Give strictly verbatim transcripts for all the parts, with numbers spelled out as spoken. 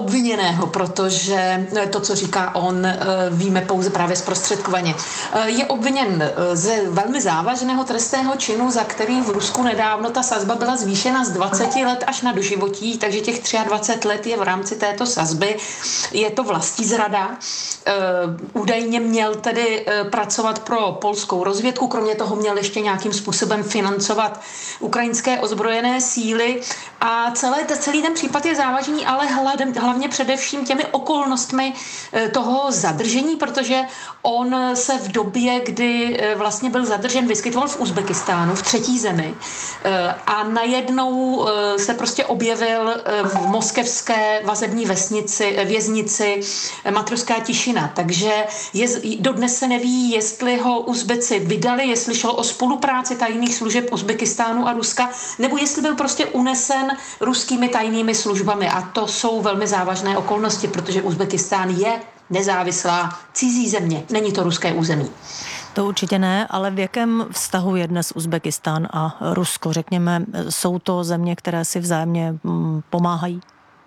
obviněného, protože to, co říká on, víme pouze právě zprostředkovaně. Je obviněn ze velmi závažného trestného činu, za který v Rusku nedávno ta sazba byla zvýšena z dvaceti let až na doživotí, takže těch dvacet tři let je v rámci této sazby. Je to vlastizrada. Údajně měl tedy pracovat pro polskou rozvědku, kromě toho měl ještě nějakým způsobem financovat ukrajinské ozbrojené síly a celé, celý ten případ je závažný, ale hlavně především těmi okolnostmi toho zadržení, protože on se v době, kdy vlastně byl zadržen, vyskytoval v Uzbekistánu, v třetí zemi a najednou se prostě objevil v moskevské vazební vesnici, věznici Matroská Tišina. Takže je, dodnes se neví, jestli ho Uzbeci vydali, jestli šlo o spolupráci tajných služeb Uzbekistánu a Ruska, nebo jestli byl prostě unesen ruskými tajnými službami. A to jsou velmi závažné okolnosti, protože Uzbekistán je nezávislá cizí země, není to ruské území. To určitě ne, ale v jakém vztahu je dnes Uzbekistán a Rusko? Řekněme, jsou to země, které si vzájemně pomáhají?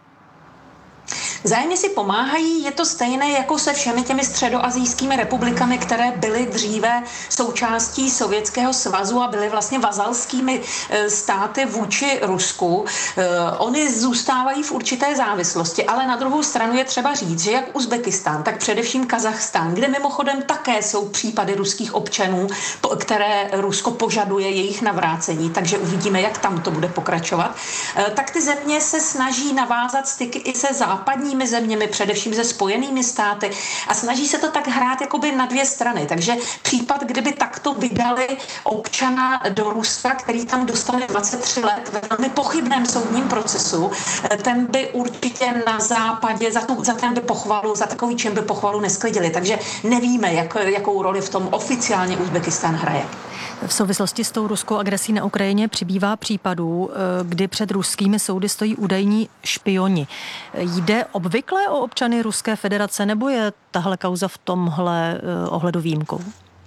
Vzájemně si pomáhají, je to stejné jako se všemi těmi středoasijskými republikami, které byly dříve součástí Sovětského svazu a byly vlastně vazalskými státy vůči Rusku. Oni zůstávají v určité závislosti, ale na druhou stranu je třeba říct, že jak Uzbekistán, tak především Kazachstán, kde mimochodem také jsou případy ruských občanů, které Rusko požaduje jejich navrácení, takže uvidíme, jak tam to bude pokračovat, tak ty země se snaží navázat styky i se západní zeměmi, především se Spojenými státy a snaží se to tak hrát jakoby na dvě strany. Takže případ, kdyby takto vydali občana do Ruska, který tam dostane dvacet tři let ve velmi pochybném soudním procesu, ten by určitě na západě za, tu, za ten by pochvalu, za takový čin by pochvalu nesklidili. Takže nevíme, jak, jakou roli v tom oficiálně Uzbekistán hraje. V souvislosti s tou ruskou agresí na Ukrajině přibývá případů, kdy před ruskými soudy stojí údajní špioni. Jde obvykle o občany Ruské federace, nebo je tahle kauza v tomhle ohledu výjimkou?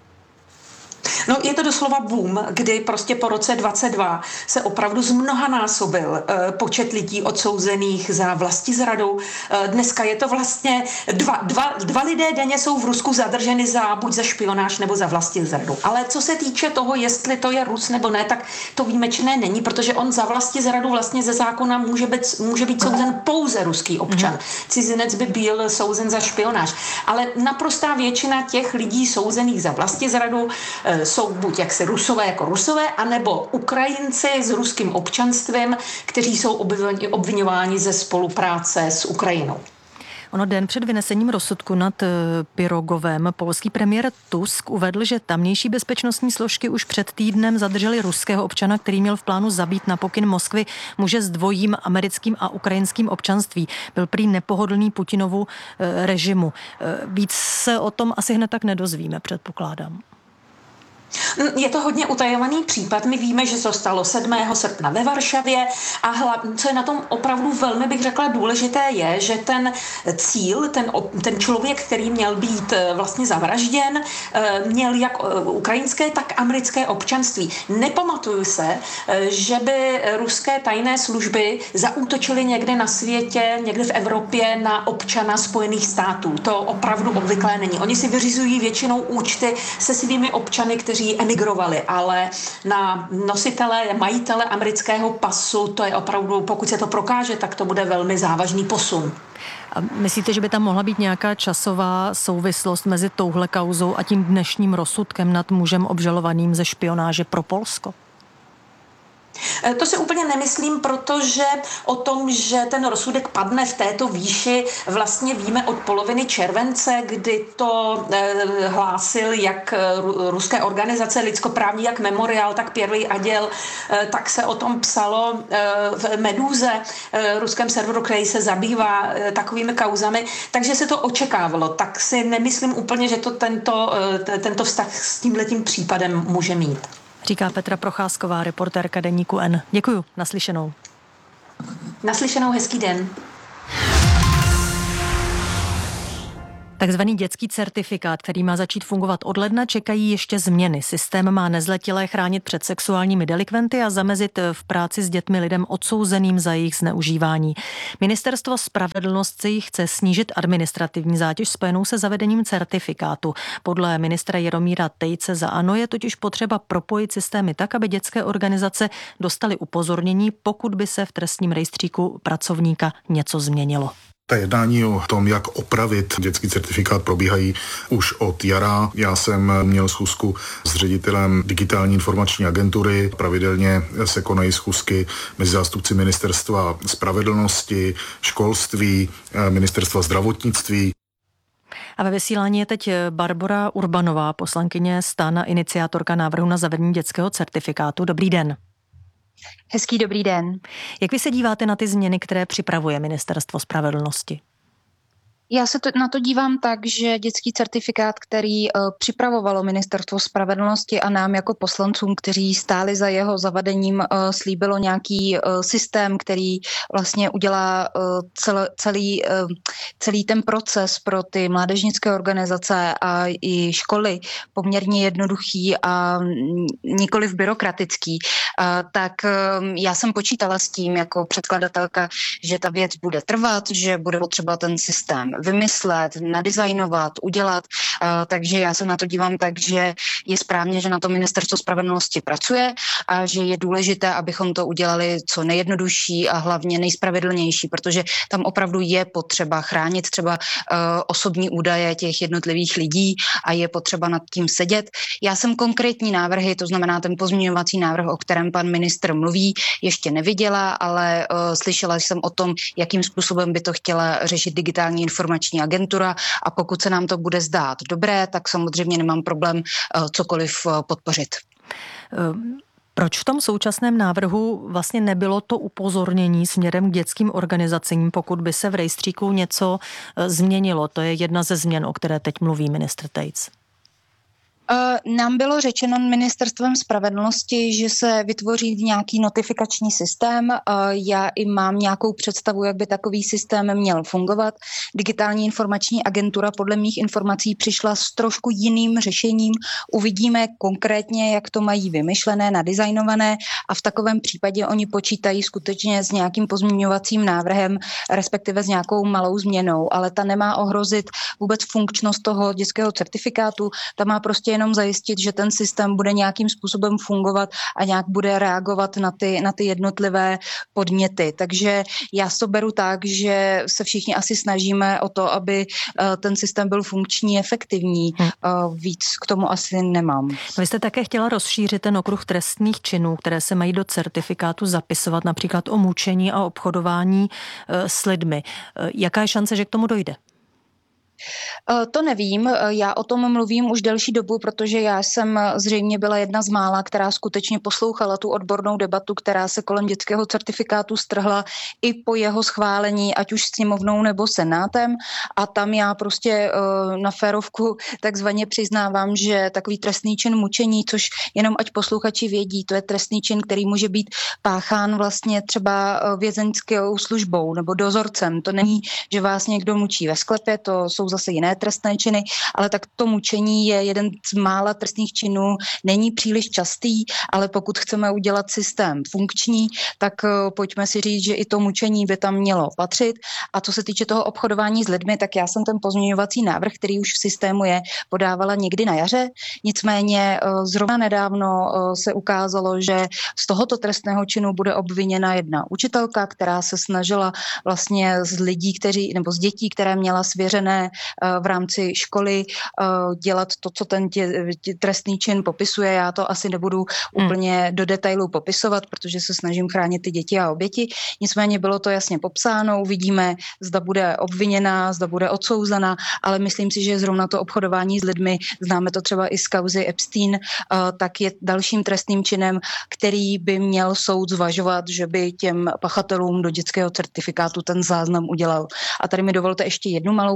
No, je to doslova boom, kdy prostě po roce dvacet dva se opravdu zmnohanásobil e, počet lidí odsouzených za vlastizradu. E, dneska je to vlastně dva, dva, dva lidé denně jsou v Rusku zadrženi za buď za špionáž nebo za vlastizradu. Ale co se týče toho, jestli to je Rus nebo ne, tak to výjimečné není, protože on za vlastizradu vlastně ze zákona může být, může být souzen pouze ruský občan. Cizinec by byl souzen za špionáž. Ale naprostá většina těch lidí souzených za vlastizradu e, jsou buď jaksi Rusové jako Rusové, anebo Ukrajinci s ruským občanstvím, kteří jsou obviňováni ze spolupráce s Ukrajinou. Ono den před vynesením rozsudku nad Pyrogovem polský premiér Tusk uvedl, že tamnější bezpečnostní složky už před týdnem zadrželi ruského občana, který měl v plánu zabít na pokyn Moskvy muže s dvojím americkým a ukrajinským občanství. Byl prý nepohodlný Putinovu režimu. Víc se o tom asi hned tak nedozvíme, předpokládám. Je to hodně utajovaný případ. My víme, že to stalo sedmého srpna ve Varšavě a hla, co je na tom opravdu velmi, bych řekla, důležité je, že ten cíl, ten, ten člověk, který měl být vlastně zavražděn, měl jak ukrajinské, tak americké občanství. Nepamatuju se, že by ruské tajné služby zaútočily někde na světě, někde v Evropě na občana Spojených států. To opravdu obvyklé není. Oni si vyřizují většinou účty se svými občany, kteří emigrovali, ale na nositele, majitele amerického pasu, to je opravdu, pokud se to prokáže, tak to bude velmi závažný posun. A myslíte, že by tam mohla být nějaká časová souvislost mezi touhle kauzou a tím dnešním rozsudkem nad mužem obžalovaným ze špionáže pro Polsko? To si úplně nemyslím, protože o tom, že ten rozsudek padne v této výši, vlastně víme od poloviny července, kdy to eh, hlásil jak ruské organizace lidskoprávní, jak Memorial, tak Первый отдел, eh, tak se o tom psalo eh, v Meduze, eh, ruském serveru, který se zabývá eh, takovými kauzami, takže se to očekávalo. Tak si nemyslím úplně, že to tento, eh, tento vztah s tímhletím případem může mít. Říká Petra Procházková, reportérka deníku N. Děkuju, naslyšenou. Naslyšenou, hezký den. Takzvaný dětský certifikát, který má začít fungovat od ledna, čekají ještě změny. Systém má nezletilé chránit před sexuálními delikventy a zamezit v práci s dětmi lidem odsouzeným za jejich zneužívání. Ministerstvo spravedlnosti chce snížit administrativní zátěž spojenou se zavedením certifikátu. Podle ministra Jaromíra Tejce za ANO je totiž potřeba propojit systémy tak, aby dětské organizace dostaly upozornění, pokud by se v trestním rejstříku pracovníka něco změnilo. Ta jednání o tom, jak opravit dětský certifikát, probíhají už od jara. Já jsem měl schůzku s ředitelem digitální informační agentury. Pravidelně se konají schůzky mezi zástupci ministerstva spravedlnosti, školství, ministerstva zdravotnictví. A ve vysílání je teď Barbora Urbanová, poslankyně STAN a iniciátorka návrhu na zavedení dětského certifikátu. Dobrý den. Hezký dobrý den. Jak vy se díváte na ty změny, které připravuje Ministerstvo spravedlnosti? Já se to, na to dívám tak, že dětský certifikát, který uh, připravovalo Ministerstvo spravedlnosti a nám jako poslancům, kteří stáli za jeho zavedením, uh, slíbilo nějaký uh, systém, který vlastně udělá uh, cel, celý, uh, celý ten proces pro ty mládežnické organizace a i školy poměrně jednoduchý a nikoliv byrokratický. Uh, tak uh, já jsem počítala s tím jako předkladatelka, že ta věc bude trvat, že bude potřeba ten systém vymyslet, nadizajnovat, udělat, uh, takže já se na to dívám tak, že je správně, že na to Ministerstvo spravedlnosti pracuje a že je důležité, abychom to udělali co nejjednodušší a hlavně nejspravedlnější, protože tam opravdu je potřeba chránit třeba uh, osobní údaje těch jednotlivých lidí a je potřeba nad tím sedět. Já jsem konkrétní návrhy, to znamená ten pozměňovací návrh, o kterém pan ministr mluví, ještě neviděla, ale uh, slyšela jsem o tom, jakým způsobem by to chtěla řešit digitální informační agentura a pokud se nám to bude zdát dobré, tak samozřejmě nemám problém uh, cokoliv uh, podpořit. Um. Proč v tom současném návrhu vlastně nebylo to upozornění směrem k dětským organizacím, pokud by se v rejstříku něco změnilo? To je jedna ze změn, o které teď mluví ministr Tejc. Nám bylo řečeno Ministerstvem spravedlnosti, že se vytvoří nějaký notifikační systém. Já i mám nějakou představu, jak by takový systém měl fungovat. Digitální informační agentura podle mých informací přišla s trošku jiným řešením. Uvidíme konkrétně, jak to mají vymyšlené, nadizajnované a v takovém případě oni počítají skutečně s nějakým pozměňovacím návrhem, respektive s nějakou malou změnou, ale ta nemá ohrozit vůbec funkčnost toho dětského certifikátu. Ta má prostě jenom zajistit, že ten systém bude nějakým způsobem fungovat a nějak bude reagovat na ty, na ty jednotlivé podněty. Takže já to beru tak, že se všichni asi snažíme o to, aby ten systém byl funkční, efektivní. Hmm. Víc k tomu asi nemám. Vy jste také chtěla rozšířit ten okruh trestných činů, které se mají do certifikátu zapisovat, například o mučení a obchodování s lidmi. Jaká je šance, že k tomu dojde? To nevím, já o tom mluvím už delší dobu, protože já jsem zřejmě byla jedna z mála, která skutečně poslouchala tu odbornou debatu, která se kolem dětského certifikátu strhla i po jeho schválení, ať už sněmovnou nebo senátem a tam já prostě na férovku takzvaně přiznávám, že takový trestný čin mučení, což jenom ať posluchači vědí, to je trestný čin, který může být páchán vlastně třeba vězeňskou službou nebo dozorcem. To není, že vás někdo mučí ve sklepě, to jsou zase jiné trestné činy, ale tak to mučení je jeden z mála trestných činů, není příliš častý, ale pokud chceme udělat systém funkční, tak pojďme si říct, že i to mučení by tam mělo patřit. A co se týče toho obchodování s lidmi, tak já jsem ten pozměňovací návrh, který už v systému je, podávala někdy na jaře. Nicméně zrovna nedávno se ukázalo, že z tohoto trestného činu bude obviněna jedna učitelka, která se snažila vlastně z lidí, kteří, nebo z dětí, které měla svěřené v rámci školy dělat to, co ten tě, tě, trestný čin popisuje. Já to asi nebudu hmm. úplně do detailů popisovat, protože se snažím chránit ty děti a oběti. Nicméně bylo to jasně popsáno, uvidíme, zda bude obviněná, zda bude odsouzena, ale myslím si, že zrovna to obchodování s lidmi, známe to třeba i z kauzy Epstein, tak je dalším trestným činem, který by měl soud zvažovat, že by těm pachatelům do dětského certifikátu ten záznam udělal. A tady mi dovolte ještě jednu malou poznámku.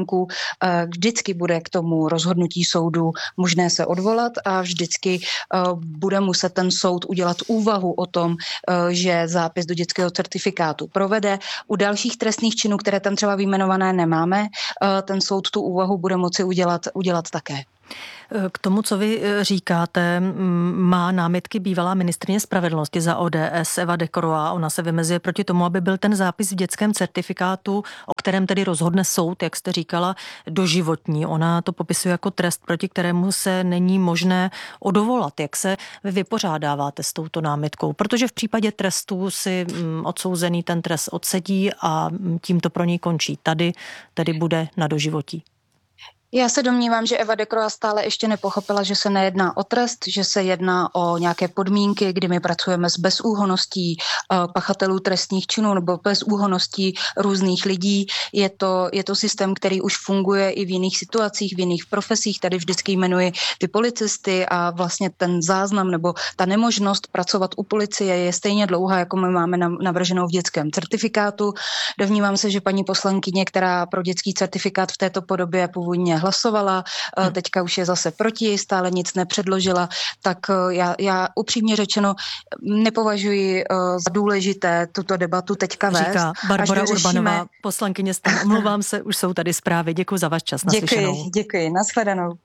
článků. Vždycky bude k tomu rozhodnutí soudu možné se odvolat a vždycky bude muset ten soud udělat úvahu o tom, že zápis do dětského certifikátu provede. U dalších trestných činů, které tam třeba vyjmenované nemáme, ten soud tu úvahu bude moci udělat, udělat také. K tomu, co vy říkáte, má námitky bývalá ministryně spravedlnosti za O D S Eva Decroix. Ona se vymezuje proti tomu, aby byl ten zápis v dětském certifikátu, o kterém tedy rozhodne soud, jak jste říkala, doživotní. Ona to popisuje jako trest, proti kterému se není možné odvolat. Jak se vy vypořádáváte s touto námitkou? Protože v případě trestu si odsouzený ten trest odsedí a tím to pro něj končí. Tady tedy bude na doživotí. Já se domnívám, že Eva Decroix stále ještě nepochopila, že se nejedná o trest, že se jedná o nějaké podmínky, kdy my pracujeme s bezúhonností pachatelů trestních činů nebo bezúhonností různých lidí. Je to, je to systém, který už funguje i v jiných situacích, v jiných profesích. Tady vždycky jmenuji ty policisty a vlastně ten záznam nebo ta nemožnost pracovat u policie je stejně dlouhá, jako my máme navrženou v dětském certifikátu. Dovnívám se, že paní poslankyně, která pro dětský certifikát v této podobě původně hlasovala, teďka už je zase proti, stále nic nepředložila, tak já, já upřímně řečeno nepovažuji za důležité tuto debatu teďka vést. Říká Barbora Urbanová, poslankyně STAN. Omlouvám se, už jsou tady zprávy. Děkuji za váš čas. Naslyšenou. Děkuji, děkuji. Nashledanou.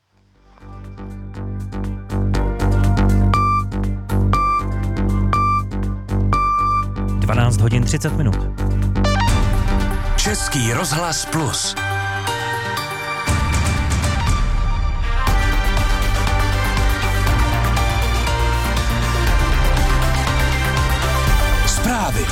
dvanáct hodin třicet minut. Český rozhlas Plus. Zprávy.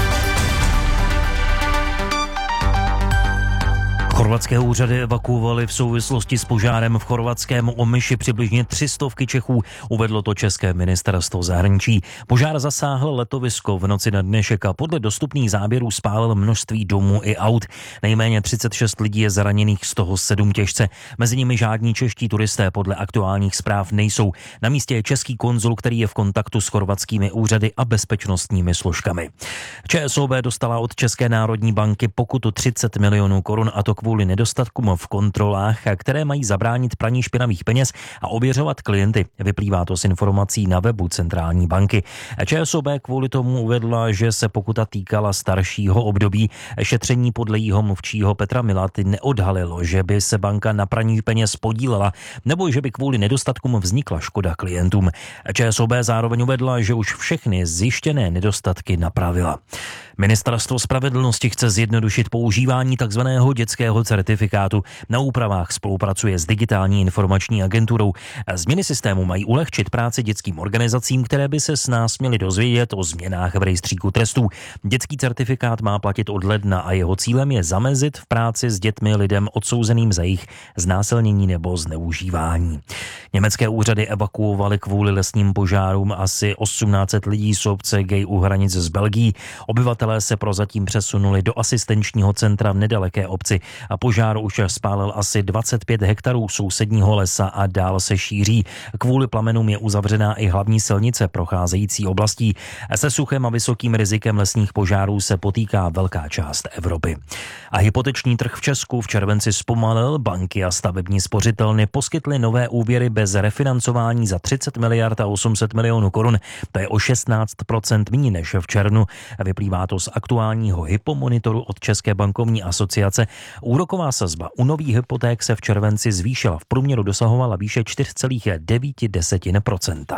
Chorvatské úřady evakuovaly v souvislosti s požárem v chorvatském Omiši přibližně tři stovky Čechů, uvedlo to české ministerstvo zahraničí. Požár zasáhl letovisko v noci na dnešek a podle dostupných záběrů spálil množství domů i aut. Nejméně třicet šest lidí je zraněných, z toho sedm těžce. Mezi nimi žádní čeští turisté podle aktuálních zpráv nejsou. Na místě je český konzul, který je v kontaktu s chorvatskými úřady a bezpečnostními složkami. ČSOB dostala od České národní banky pokutu třicet milionů korun, a to kvůli nedostatkům v kontrolách, které mají zabránit praní špinavých peněz a ověřovat klienty. Vyplývá to z informací na webu centrální banky. ČSOB kvůli tomu uvedla, že se pokuta týkala staršího období. Šetření podle jejího mluvčího Petra Milaty neodhalilo, že by se banka na praní peněz podílela, nebo že by kvůli nedostatkům vznikla škoda klientům. ČSOB zároveň uvedla, že už všechny zjištěné nedostatky napravila. Ministerstvo spravedlnosti chce zjednodušit používání takzvaného dětského certifikátu. Na úpravách spolupracuje s Digitální informační agenturou. Změny systému mají ulehčit práci dětským organizacím, které by se s nás měly dozvědět o změnách v rejstříku trestů. Dětský certifikát má platit od ledna a jeho cílem je zamezit v práci s dětmi lidem odsouzeným za jejich znásilnění nebo zneužívání. Německé úřady evakuovaly kvůli lesním požárům asi osmnáct set lidí z obce Gay u hranic s Belgií. Obyvatelé se prozatím přesunuli do asistenčního centra v nedaleké obci a požár už spálil asi dvacet pět hektarů sousedního lesa a dál se šíří. Kvůli plamenům je uzavřená i hlavní silnice procházející oblastí. Se suchem a vysokým rizikem lesních požárů se potýká velká část Evropy. A hypoteční trh v Česku v červenci zpomalil, banky a stavební spořitelny poskytly nové úvěry bez refinancování za třicet miliard a osm set milionů korun. To je o šestnáct procent méně než v červnu. Vyplývá to z aktuálního hypomonitoru od České bankovní asociace. Úroková sazba u nových hypoték se v červenci zvýšila. V průměru dosahovala výše čtyři celá devět procenta.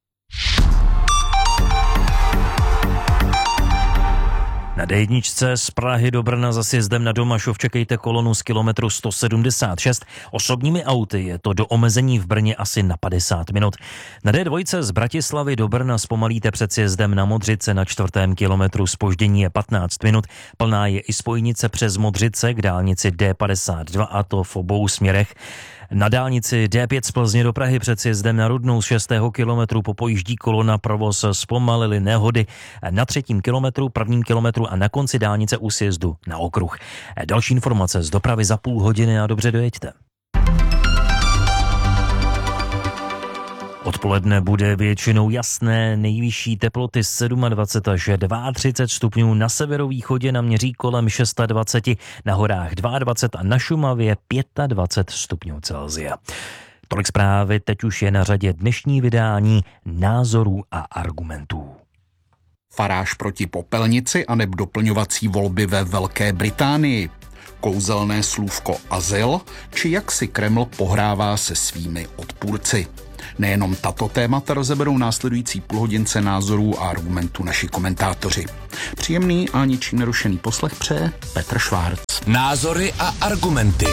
Na dé jedna z Prahy do Brna za sjezdem na Domašov čekejte kolonu z kilometru sto sedmdesát šest. Osobními auty je to do omezení v Brně asi na padesát minut. Na dé dva z Bratislavy do Brna zpomalíte před sjezdem na Modřice, na čtvrtém kilometru zpoždění je patnáct minut. Plná je i spojnice přes Modřice k dálnici dé padesát dva, a to v obou směrech. Na dálnici dé pět z Plzně do Prahy před sjezdem na Rudnou z šestého kilometru popojíždí kolona, provoz zpomalily nehody na třetím kilometru, prvním kilometru a na konci dálnice u sjezdu na okruh. Další informace z dopravy za půl hodiny a dobře dojeďte. Odpoledne bude většinou jasné, nejvyšší teploty dvacet sedm až třicet dva stupňů, na severovýchodě naměří kolem dvacet šest, na horách dvacet dva a na Šumavě dvacet pět stupňů Celsia. Tolik zprávy, teď už je na řadě dnešní vydání Názorů a argumentů. Farage proti popelnici aneb doplňovací volby ve Velké Británii. Kouzelné slůvko azyl, či jak si Kreml pohrává se svými odpůrci. Nejenom tato témata rozeberou následující půlhodince názorů a argumentů naši komentátoři. Příjemný a ničím nerušený poslech přeje Petr Švárc. Názory a argumenty.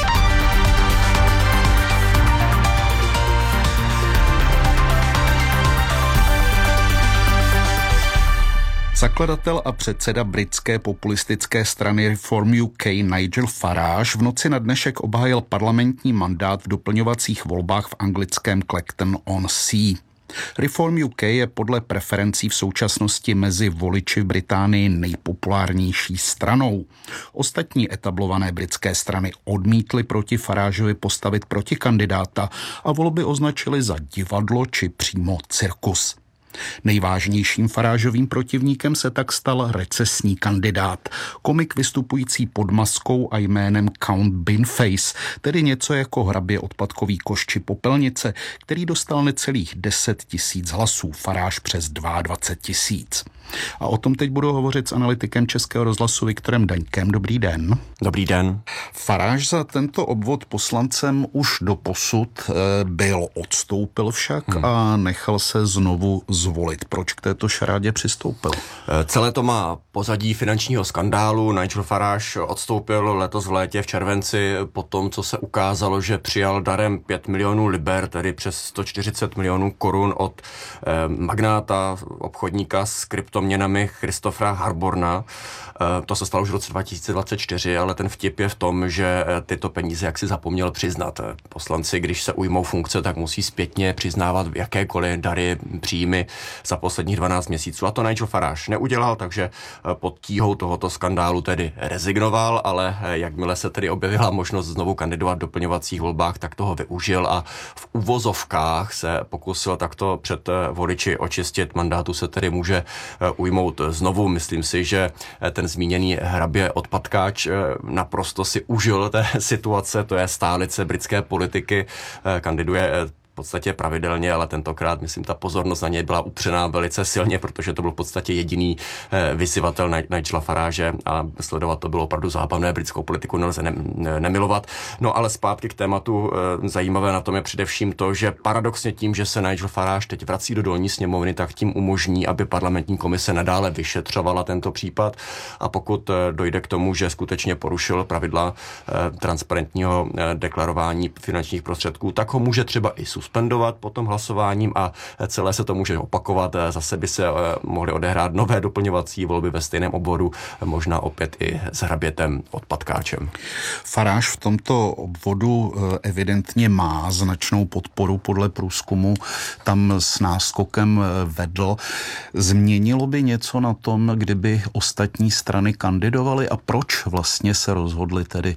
Zakladatel a předseda britské populistické strany Reform U K Nigel Farage v noci na dnešek obhájil parlamentní mandát v doplňovacích volbách v anglickém Clacton-on-Sea. Reform U K je podle preferencí v současnosti mezi voliči v Británii nejpopulárnější stranou. Ostatní etablované britské strany odmítly proti Farageovi postavit protikandidáta a volby označili za divadlo či přímo cirkus. Nejvážnějším Farageovým protivníkem se tak stal recesní kandidát, komik vystupující pod maskou a jménem Count Binface, tedy něco jako hrabě odpadkový koš či popelnice, který dostal necelých deset tisíc hlasů, Farage přes dvacet dva tisíc. A o tom teď budu hovořit s analytikem Českého rozhlasu Viktorem Daňkem. Dobrý den. Dobrý den. Farage za tento obvod poslancem už doposud byl, odstoupil však hmm. a nechal se znovu zvolit. Proč k této šarádě přistoupil? Celé to má pozadí finančního skandálu. Nigel Farage odstoupil letos v létě v červenci po tom, co se ukázalo, že přijal darem pět milionů liber, tedy přes sto čtyřicet milionů korun od eh, magnáta, obchodníka s kryptoměnami Christophera Harborna. Eh, to se stalo už v roce dva tisíce dvacet čtyři, ale ten vtip je v tom, že tyto peníze jaksi zapomněl přiznat. Poslanci, když se ujmou funkce, tak musí zpětně přiznávat jakékoliv dary, příjmy za posledních dvanáct měsíců. A to Nigel Farage neudělal, takže pod tíhou tohoto skandálu tedy rezignoval, ale jakmile se tedy objevila možnost znovu kandidovat v doplňovacích volbách, tak toho využil a v uvozovkách se pokusil takto před voliči očistit. Mandátu se tedy může ujmout znovu. Myslím si, že ten zmíněný hrabě odpadkáč naprosto si užil té situace, to je stálice britské politiky, kandiduje v podstatě pravidelně, ale tentokrát, myslím, ta pozornost na něj byla upřená velice silně, protože to byl v podstatě jediný eh, vyzývatel Nigela Farage a sledovat to bylo opravdu zábavné, britskou politiku nelze ne, ne, nemilovat. No ale zpátky k tématu, eh, zajímavé na tom je především to, že paradoxně tím, že se Nigel Farage teď vrací do dolní sněmovny, tak tím umožní, aby parlamentní komise nadále vyšetřovala tento případ a pokud eh, dojde k tomu, že skutečně porušil pravidla eh, transparentního eh, deklarování finančních prostředků, tak ho může třeba i suspendovat potom hlasováním a celé se to může opakovat. Zase by se mohly odehrát nové doplňovací volby ve stejném obvodu, možná opět i s hrabětem odpadkáčem. Farage v tomto obvodu evidentně má značnou podporu podle průzkumu, tam s náskokem vedl. Změnilo by něco na tom, kdyby ostatní strany kandidovaly a proč vlastně se rozhodli tedy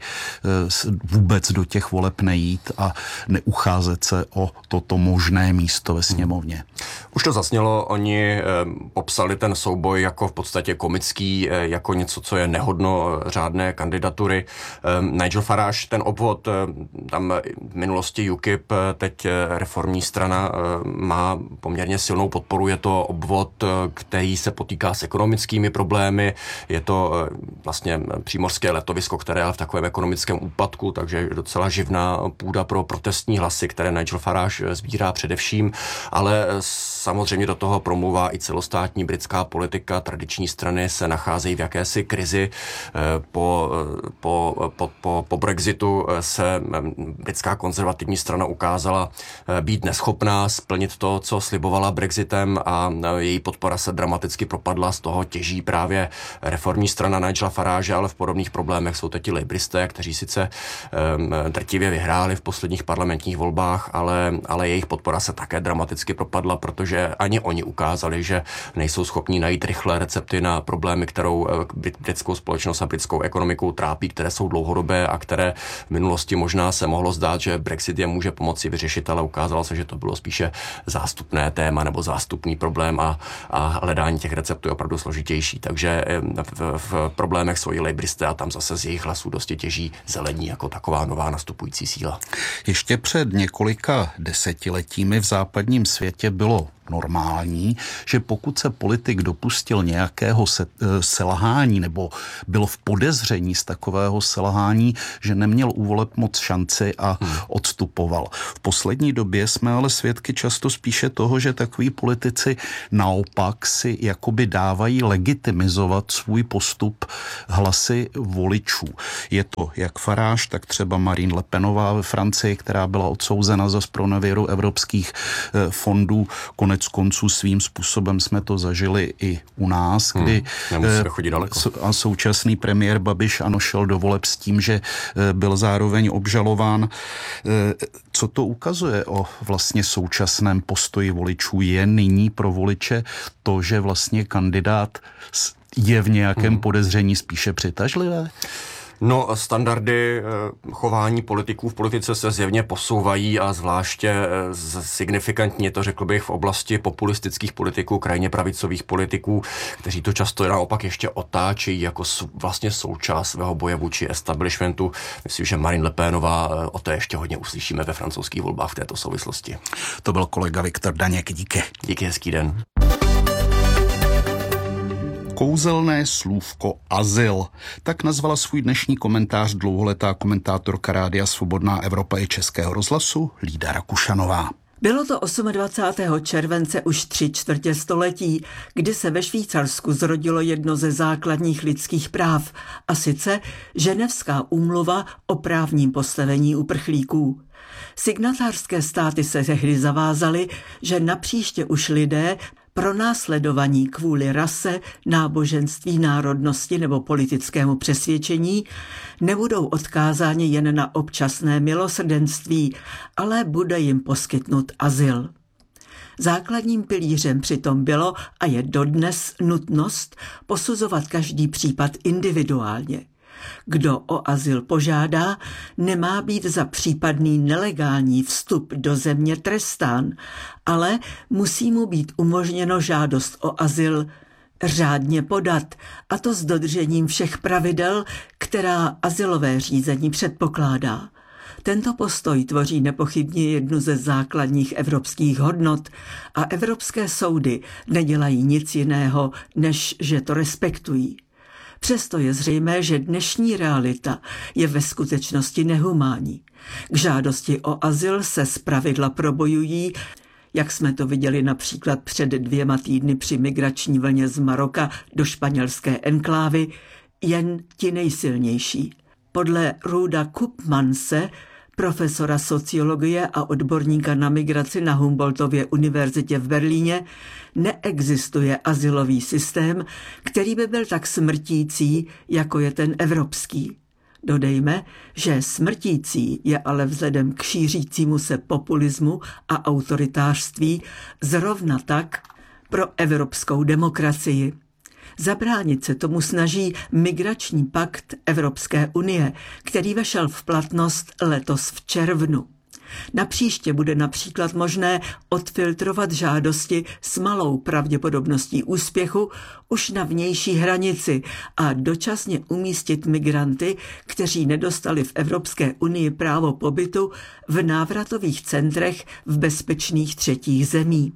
vůbec do těch voleb nejít a neucházet se o toto možné místo ve sněmovně? Už to zasnělo, oni eh, popsali ten souboj jako v podstatě komický, eh, jako něco, co je nehodno řádné kandidatury. Eh, Nigel Farage, ten obvod, eh, tam v minulosti U K I P, teď eh, reformní strana eh, má poměrně silnou podporu. Je to obvod, eh, který se potýká s ekonomickými problémy. Je to eh, vlastně přímořské letovisko, které je v takovém ekonomickém úpadku, takže docela živná půda pro protestní hlasy, které Nigel Farage sbírá především, ale samozřejmě do toho promluvá i celostátní britská politika. Tradiční strany se nacházejí v jakési krizi. Po, po, po, po, po Brexitu se britská konzervativní strana ukázala být neschopná splnit to, co slibovala Brexitem a její podpora se dramaticky propadla. Z toho těží právě reformní strana Nigela Farage, ale v podobných problémech jsou teď i labouristé, kteří sice drtivě vyhráli v posledních parlamentních volbách, ale ale jejich podpora se také dramaticky propadla, protože ani oni ukázali, že nejsou schopni najít rychlé recepty na problémy, kterou britskou společnost a britskou ekonomiku trápí, které jsou dlouhodobé a které v minulosti možná se mohlo zdát, že Brexit je může pomoci vyřešit, ale ukázalo se, že to bylo spíše zástupné téma nebo zástupný problém a, a hledání těch receptů je opravdu složitější. Takže v, v problémech svojí lejbristé a tam zase z jejich hlasů dosti těží zelení jako taková nová nastupující síla. Ještě před několika desetiletími v západním světě bylo normální, že pokud se politik dopustil nějakého se, selhání nebo byl v podezření z takového selhání, že neměl u voleb moc šanci a hmm. odstupoval. V poslední době jsme ale svědky často spíše toho, že takoví politici naopak si jakoby dávají legitimizovat svůj postup hlasy voličů. Je to jak Farage, tak třeba Marine Le Penová ve Francii, která byla odsouzena za zpronevěru evropských fondů. Konec konců svým způsobem jsme to zažili i u nás, kdy hmm, chodit daleko. A současný premiér Babiš ano šel do voleb s tím, že byl zároveň obžalován. Co to ukazuje o vlastně současném postoji voličů? Je nyní pro voliče to, že vlastně kandidát je v nějakém hmm. podezření spíše přitažlivé? No, standardy chování politiků v politice se zjevně posouvají a zvláště signifikantně to řekl bych v oblasti populistických politiků, krajně pravicových politiků, kteří to často naopak ještě otáčejí jako vlastně součást svého boje vůči establishmentu. Myslím, že Marine Le Penová o to ještě hodně uslyšíme ve francouzských volbách v této souvislosti. To byl kolega Viktor Daněk, díky. Díky, hezký den. Kouzelné slůvko azyl. Tak nazvala svůj dnešní komentář dlouholetá komentátorka Rádia Svobodná Evropa i Českého rozhlasu Lída Rakušanová. Bylo to dvacátého osmého července už tři čtvrtě století, kdy se ve Švýcarsku zrodilo jedno ze základních lidských práv, a sice Ženevská úmluva o právním postavení uprchlíků. Signatářské státy se tehdy zavázaly, že napříště už lidé pronásledovaní kvůli rase, náboženství, národnosti nebo politickému přesvědčení nebudou odkázáni jen na občasné milosrdenství, ale bude jim poskytnut azyl. Základním pilířem přitom bylo a je dodnes nutnost posuzovat každý případ individuálně. Kdo o azyl požádá, nemá být za případný nelegální vstup do země trestán, ale musí mu být umožněno žádost o azyl řádně podat, a to s dodržením všech pravidel, která azylové řízení předpokládá. Tento postoj tvoří nepochybně jednu ze základních evropských hodnot a evropské soudy nedělají nic jiného, než že to respektují. Přesto je zřejmé, že dnešní realita je ve skutečnosti nehumánní. K žádosti o azyl se zpravidla probojují, jak jsme to viděli například před dvěma týdny při migrační vlně z Maroka do španělské enklávy, jen ti nejsilnější. Podle Ruda Koopmanse, profesora sociologie a odborníka na migraci na Humboldtově univerzitě v Berlíně, neexistuje azylový systém, který by byl tak smrtící, jako je ten evropský. Dodejme, že smrtící je ale vzhledem k šířícímu se populismu a autoritářství zrovna tak pro evropskou demokracii. Zabránit se tomu snaží migrační pakt Evropské unie, který vešel v platnost letos v červnu. Napříště bude například možné odfiltrovat žádosti s malou pravděpodobností úspěchu už na vnější hranici a dočasně umístit migranty, kteří nedostali v Evropské unii právo pobytu, v návratových centrech v bezpečných třetích zemí.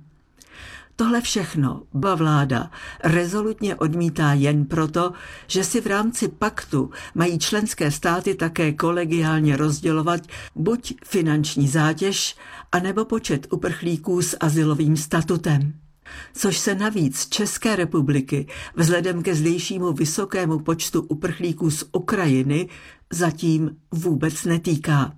Tohle všechno ba vláda rezolutně odmítá jen proto, že si v rámci paktu mají členské státy také kolegiálně rozdělovat buď finanční zátěž, anebo počet uprchlíků s azylovým statutem. Což se navíc České republiky vzhledem ke zdejšímu vysokému počtu uprchlíků z Ukrajiny zatím vůbec netýká.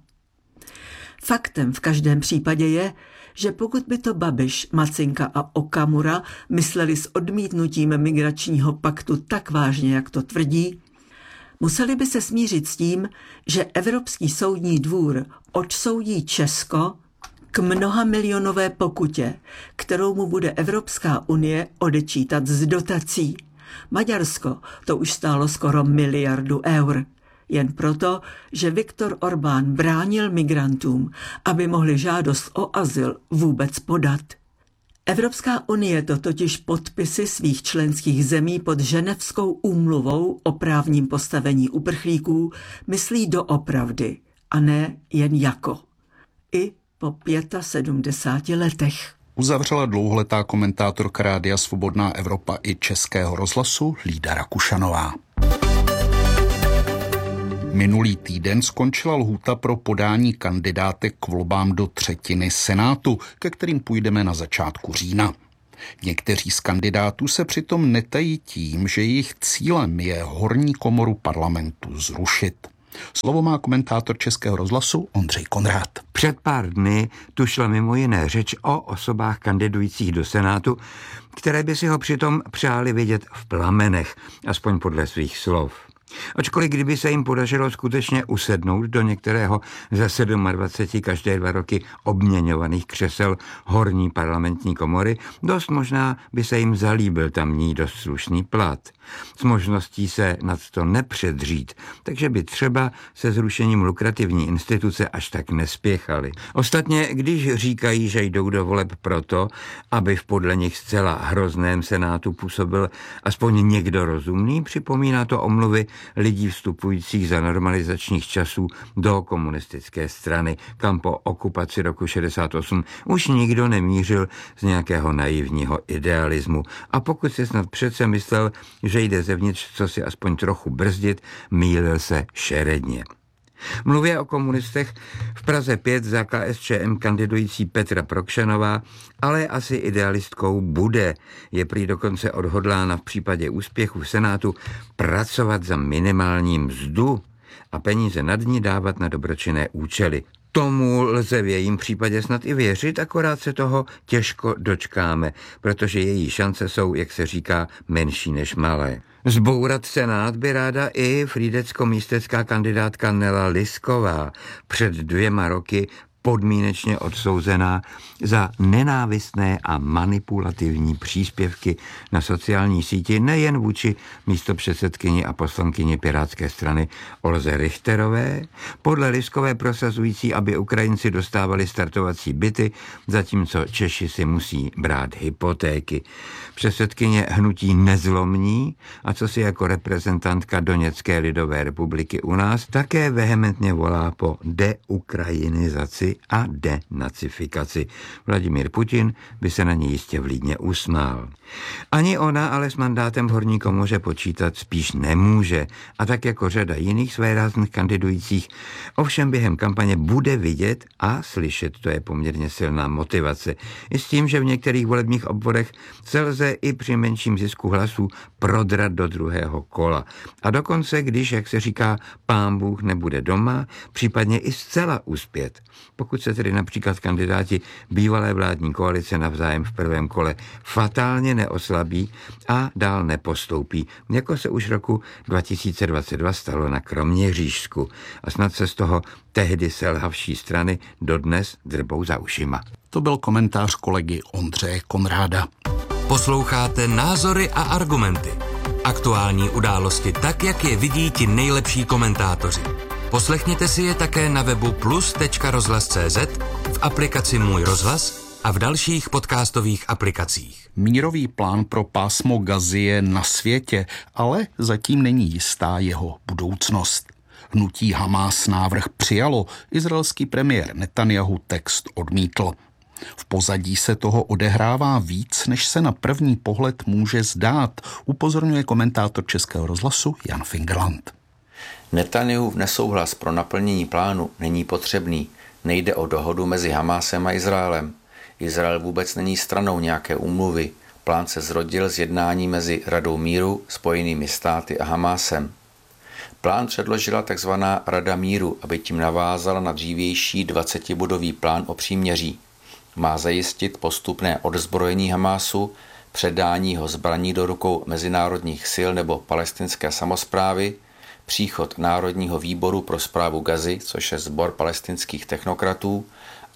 Faktem v každém případě je, že pokud by to Babiš, Macinka a Okamura mysleli s odmítnutím migračního paktu tak vážně, jak to tvrdí, museli by se smířit s tím, že Evropský soudní dvůr odsoudí Česko, k mnoha milionové pokutě, kterou mu bude Evropská unie odečítat z dotací. Maďarsko to už stálo skoro miliardu eur. Jen proto, že Viktor Orbán bránil migrantům, aby mohli žádost o azyl vůbec podat. Evropská unie to totiž podpisy svých členských zemí pod Ženevskou úmluvou o právním postavení uprchlíků myslí doopravdy a ne jen jako. I po sedmdesáti pěti letech. Uzavřela dlouholetá komentátorka Rádia Svobodná Evropa i Českého rozhlasu Lída Rakušanová. Minulý týden skončila lhůta pro podání kandidátek k volbám do třetiny Senátu, ke kterým půjdeme na začátku října. Někteří z kandidátů se přitom netají tím, že jejich cílem je horní komoru parlamentu zrušit. Slovo má komentátor Českého rozhlasu Ondřej Konrád. Před pár dny tu šla mimo jiné řeč o osobách kandidujících do Senátu, které by si ho přitom přáli vidět v plamenech, aspoň podle svých slov. Ačkoliv kdyby se jim podařilo skutečně usednout do některého ze dvaceti sedmi každé dva roky obměňovaných křesel horní parlamentní komory, dost možná by se jim zalíbil tamní dost slušný plat. S možností se nad to nepředřít, takže by třeba se zrušením lukrativní instituce až tak nespěchali. Ostatně, když říkají, že jdou do voleb proto, aby v podle nich zcela hrozném Senátu působil aspoň někdo rozumný, připomíná to omluvy lidí vstupujících za normalizačních časů do komunistické strany, kam po okupaci roku šedesát osm už nikdo nemířil z nějakého naivního idealismu. A pokud si snad přece myslel, že jde zevnitř co si aspoň trochu brzdit, mýlil se šeredně. Mluvě o komunistech v Praze pět za K S Č M kandidující Petra Prokšanová, ale asi idealistkou bude. Je prý dokonce odhodlána v případě úspěchu v Senátu pracovat za minimální mzdu a peníze nad ní dávat na dobročinné účely. Tomu lze v jejím případě snad i věřit, akorát se toho těžko dočkáme, protože její šance jsou, jak se říká, menší než malé. Zbourat Senát by ráda i frýdecko-místecká kandidátka Nela Lisková, před dvěma roky podmínečně odsouzená za nenávistné a manipulativní příspěvky na sociální síti nejen vůči místopředsedkyni a poslankyni Pirátské strany Olze Richterové, podle Liskové prosazující, aby Ukrajinci dostávali startovací byty, zatímco Češi si musí brát hypotéky. Předsedkyně hnutí Nezlomní, a co si jako reprezentantka Doněcké lidové republiky u nás, také vehementně volá po deukrajinizaci a denacifikaci. Vladimír Putin by se na ní jistě vlídně usmál. Ani ona ale s mandátem v horní komoře počítat spíš nemůže a tak jako řada jiných svérázných kandidujících ovšem během kampaně bude vidět a slyšet, to je poměrně silná motivace. I s tím, že v některých volebních obvodech se lze i při menším zisku hlasů prodrat do druhého kola. A dokonce, když, jak se říká, pán Bůh nebude doma, případně i zcela uspět. Pokud se tedy například kandidáti bývalé vládní koalice navzájem v prvém kole fatálně neoslabí a dál nepostoupí, jako se už roku dva tisíce dvacet dva stalo na Kroměřížsku. A snad se z toho tehdy selhavší strany dodnes drbou za ušima. To byl komentář kolegy Ondřeje Konráda. Posloucháte Názory a argumenty. Aktuální události tak, jak je vidí ti nejlepší komentátoři. Poslechněte si je také na webu plus tečka rozhlas tečka cé zet, v aplikaci Můj rozhlas a v dalších podcastových aplikacích. Mírový plán pro pásmo Gazy je na světě, ale zatím není jistá jeho budoucnost. Hnutí Hamás návrh přijalo, izraelský premiér Netanjahu text odmítl. V pozadí se toho odehrává víc, než se na první pohled může zdát, upozorňuje komentátor Českého rozhlasu Jan Fingerland. Netanjahův nesouhlas pro naplnění plánu není potřebný. Nejde o dohodu mezi Hamásem a Izraelem. Izrael vůbec není stranou nějaké úmluvy. Plán se zrodil z jednání mezi Radou míru, Spojenými státy a Hamásem. Plán předložila tzv. Rada míru, aby tím navázala na dřívější dvacetibodový plán o příměří. Má zajistit postupné odzbrojení Hamásu, předání ho zbraní do rukou mezinárodních sil nebo palestinské samosprávy, příchod Národního výboru pro správu Gazy, což je sbor palestinských technokratů,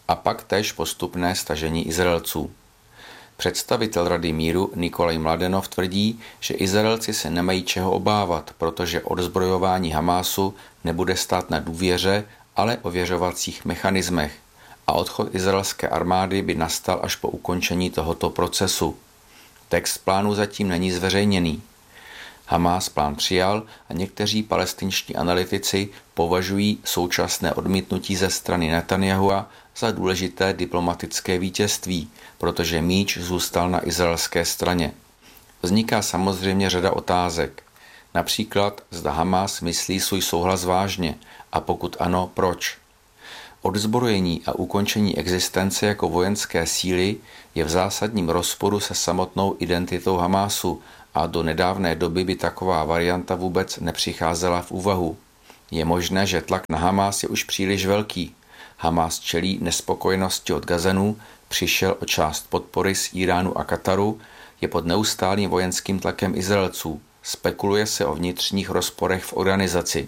a pak též postupné stažení Izraelců. Představitel Rady míru Nikolaj Mladenov tvrdí, že Izraelci se nemají čeho obávat, protože odzbrojování Hamásu nebude stát na důvěře, ale ověřovacích mechanismech a odchod izraelské armády by nastal až po ukončení tohoto procesu. Text plánu zatím není zveřejněný. Hamás plán přijal a někteří palestinští analytici považují současné odmítnutí ze strany Netanyahua za důležité diplomatické vítězství, protože míč zůstal na izraelské straně. Vzniká samozřejmě řada otázek. Například, zda Hamás myslí svůj souhlas vážně a pokud ano, proč? Odzbrojení a ukončení existence jako vojenské síly je v zásadním rozporu se samotnou identitou Hamásu a do nedávné doby by taková varianta vůbec nepřicházela v úvahu. Je možné, že tlak na Hamás je už příliš velký. Hamás čelí nespokojenosti od Gazanů, přišel o část podpory z Iránu a Kataru, je pod neustálým vojenským tlakem Izraelců. Spekuluje se o vnitřních rozporech v organizaci.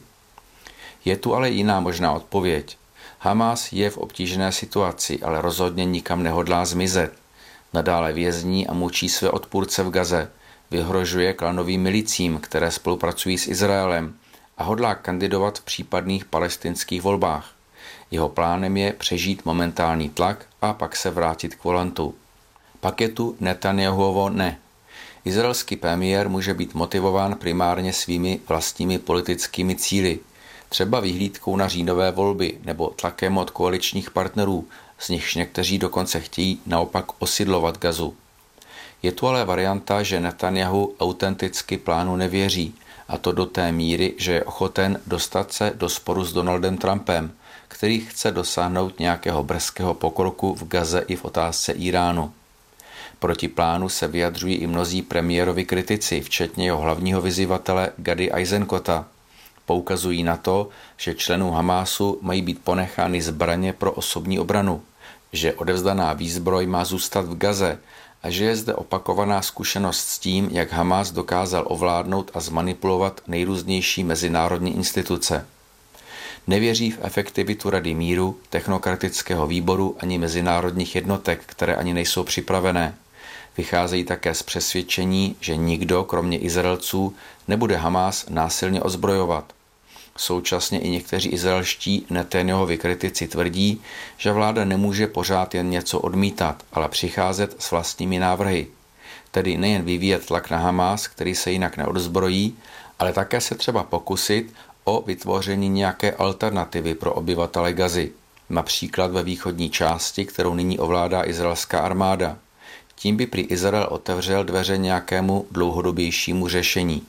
Je tu ale jiná možná odpověď. Hamás je v obtížné situaci, ale rozhodně nikam nehodlá zmizet. Nadále vězní a mučí své odpůrce v Gaze, vyhrožuje klanovým milicím, které spolupracují s Izraelem a hodlá kandidovat v případných palestinských volbách. Jeho plánem je přežít momentální tlak a pak se vrátit k volantu. Pak je tu Netanjahuovo ne. Izraelský premiér může být motivován primárně svými vlastními politickými cíli, třeba vyhlídkou na říjnové volby nebo tlakem od koaličních partnerů, z nichž někteří dokonce chtějí naopak osidlovat Gazu. Je tu ale varianta, že Netanjahu autenticky plánu nevěří, a to do té míry, že je ochoten dostat se do sporu s Donaldem Trumpem, který chce dosáhnout nějakého brzkého pokroku v Gaze i v otázce Iránu. Proti plánu se vyjadřují i mnozí premiérovi kritici, včetně jeho hlavního vyzývatele Gady Eisenkota. Poukazují na to, že členů Hamásu mají být ponechány zbraně pro osobní obranu, že odevzdaná výzbroj má zůstat v Gaze a že je zde opakovaná zkušenost s tím, jak Hamás dokázal ovládnout a zmanipulovat nejrůznější mezinárodní instituce. Nevěří v efektivitu Rady míru, technokratického výboru ani mezinárodních jednotek, které ani nejsou připravené. Vycházejí také z přesvědčení, že nikdo, kromě Izraelců, nebude Hamás násilně ozbrojovat. Současně i někteří izraelští Netanjahuovi kritici tvrdí, že vláda nemůže pořád jen něco odmítat, ale přicházet s vlastními návrhy. Tedy nejen vyvíjet tlak na Hamás, který se jinak neodzbrojí, ale také se třeba pokusit o vytvoření nějaké alternativy pro obyvatele Gazy, například ve východní části, kterou nyní ovládá izraelská armáda. Tím by prý Izrael otevřel dveře nějakému dlouhodobějšímu řešení.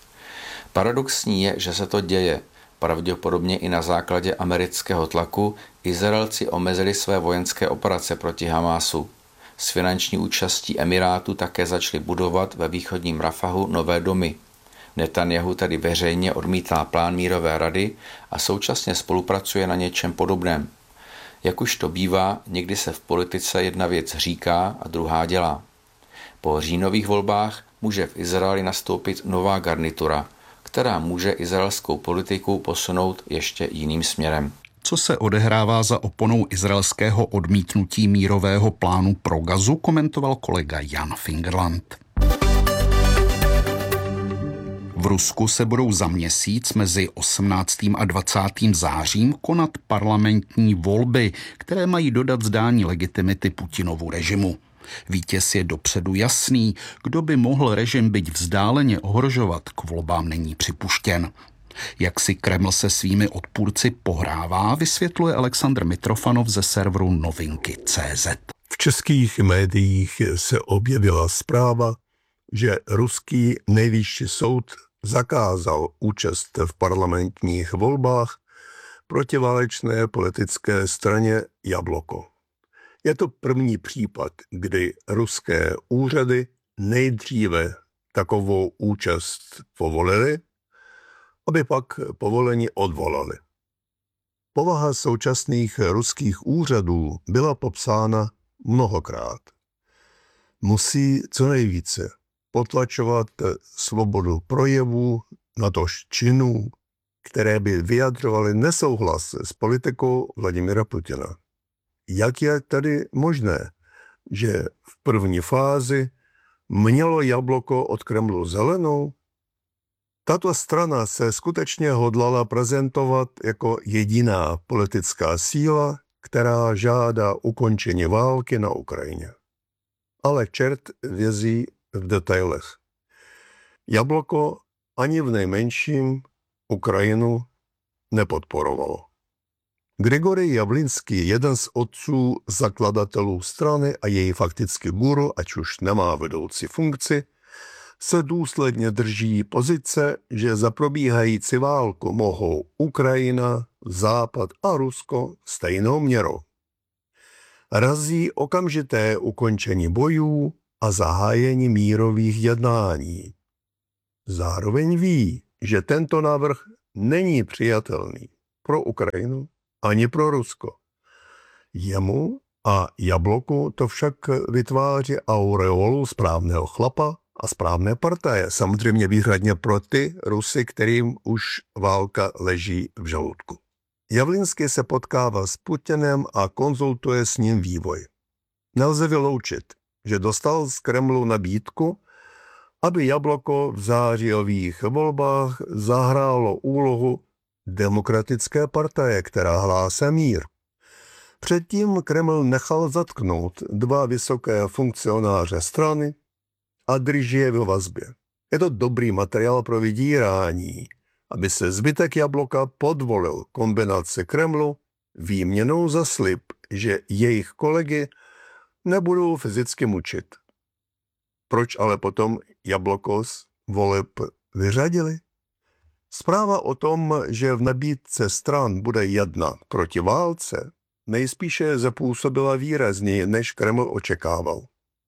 Paradoxní je, že se to děje. Pravděpodobně i na základě amerického tlaku Izraelci omezili své vojenské operace proti Hamásu. S finanční účastí Emirátu také začali budovat ve východním Rafahu nové domy. Netanjahu tedy veřejně odmítá plán mírové rady a současně spolupracuje na něčem podobném. Jak už to bývá, někdy se v politice jedna věc říká a druhá dělá. Po říjnových volbách může v Izraeli nastoupit nová garnitura, která může izraelskou politiku posunout ještě jiným směrem. Co se odehrává za oponou izraelského odmítnutí mírového plánu pro Gazu, komentoval kolega Jan Fingerland. V Rusku se budou za měsíc mezi osmnáctým a dvacátým zářím konat parlamentní volby, které mají dodat zdání legitimity Putinovu režimu. Vítěz je dopředu jasný, kdo by mohl režim byť vzdáleně ohrožovat, k volbám není připuštěn. Jak si Kreml se svými odpůrci pohrává, vysvětluje Alexandr Mitrofanov ze serveru novinky tečka cé zet. V českých médiích se objevila zpráva, že ruský nejvyšší soud zakázal účast v parlamentních volbách protiválečné politické straně Jabloko. Je to první případ, kdy ruské úřady nejdříve takovou účast povolili, aby pak povolení odvolali. Povaha současných ruských úřadů byla popsána mnohokrát. Musí co nejvíce potlačovat svobodu projevu, natož činů, které by vyjadřovaly nesouhlas s politikou Vladimira Putina. jak je tedy možné, že v první fázi mělo jabloko od Kremlu zelenou? Tato strana se skutečně hodlala prezentovat jako jediná politická síla, která žádá ukončení války na Ukrajině. Ale čert vězí v detailech. Jabloko ani v nejmenším Ukrajinu nepodporovalo. Grigorij Javlinský, jeden z otců zakladatelů strany a její faktický guru, ať už nemá vedoucí funkci, se důsledně drží pozice, že za probíhající válku mohou Ukrajina, Západ a Rusko stejnou měrou. Razí okamžité ukončení bojů a zahájení mírových jednání. Zároveň ví, že tento návrh není přijatelný pro Ukrajinu ani pro Rusko. Jemu a Jabloku to však vytváří aureolu správného chlapa a správné partaje, samozřejmě výhradně pro ty Rusy, kterým už válka leží v žaludku. Javlinský se potkává s Putinem a konzultuje s ním vývoj. Nelze vyloučit, že dostal z Kremlu nabídku, aby Jabloko v zářijových volbách zahrálo úlohu demokratické partaje, která hlásá mír. Předtím Kreml nechal zatknout dva vysoké funkcionáře strany a drží je ve vazbě. Je to dobrý materiál pro vydírání, aby se zbytek Jabloka podvolil kombinaci Kremlu výměnou za slib, že jejich kolegy nebudou fyzicky mučit. Proč ale potom Jabloko z voleb vyřadili? Zpráva o tom, že v nabídce stran bude jedna proti válce, nejspíše zapůsobila výrazněji, než Kreml očekával.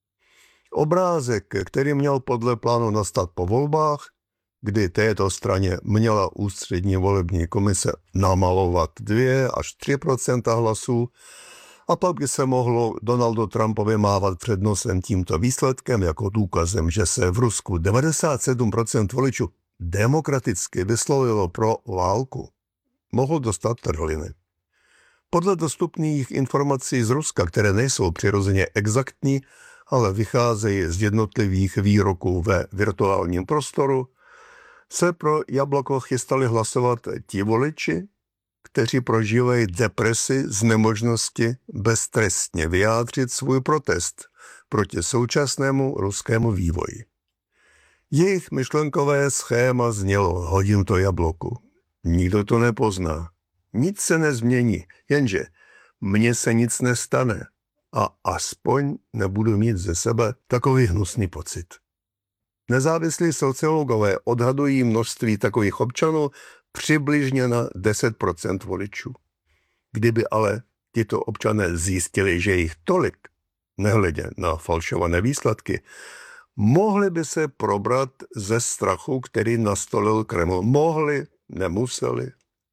Obrázek, který měl podle plánu nastat po volbách, kdy této straně měla ústřední volební komise namalovat dvě až tři procenta hlasů, a pak by se mohlo Donaldu Trumpovi mávat před nosem tímto výsledkem jako důkazem, že se v Rusku devadesát sedm procent voličů demokraticky vyslovilo pro válku, mohl dostat trhliny. Podle dostupných informací z Ruska, které nejsou přirozeně exaktní, ale vycházejí z jednotlivých výroků ve virtuálním prostoru, se pro Jabloko chystali hlasovat ti voliči, kteří prožívají depresi z nemožnosti beztrestně vyjádřit svůj protest proti současnému ruskému vývoji. Jejich myšlenkové schéma znělo: hodím to Jabloku. Nikdo to nepozná. Nic se nezmění, jenže mně se nic nestane a aspoň nebudu mít ze sebe takový hnusný pocit. Nezávislí sociologové odhadují množství takových občanů přibližně na deset procent voličů. Kdyby ale tito občané zjistili, že jich tolik, nehledě na falšované výsledky, mohli by se probrat ze strachu, který nastolil Kreml. Mohli, nemuseli.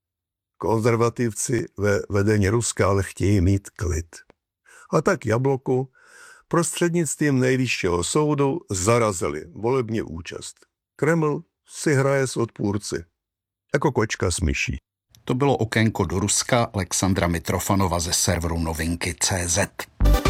Konzervativci ve vedení Ruska ale chtějí mít klid. A tak Jabloku prostřednictvím nejvyššího soudu zarazili volební účast. Kreml si hraje s odpůrci, jako kočka s myší. To bylo okénko do Ruska Alexandra Mitrofanova ze serveru novinky tečka cé zet.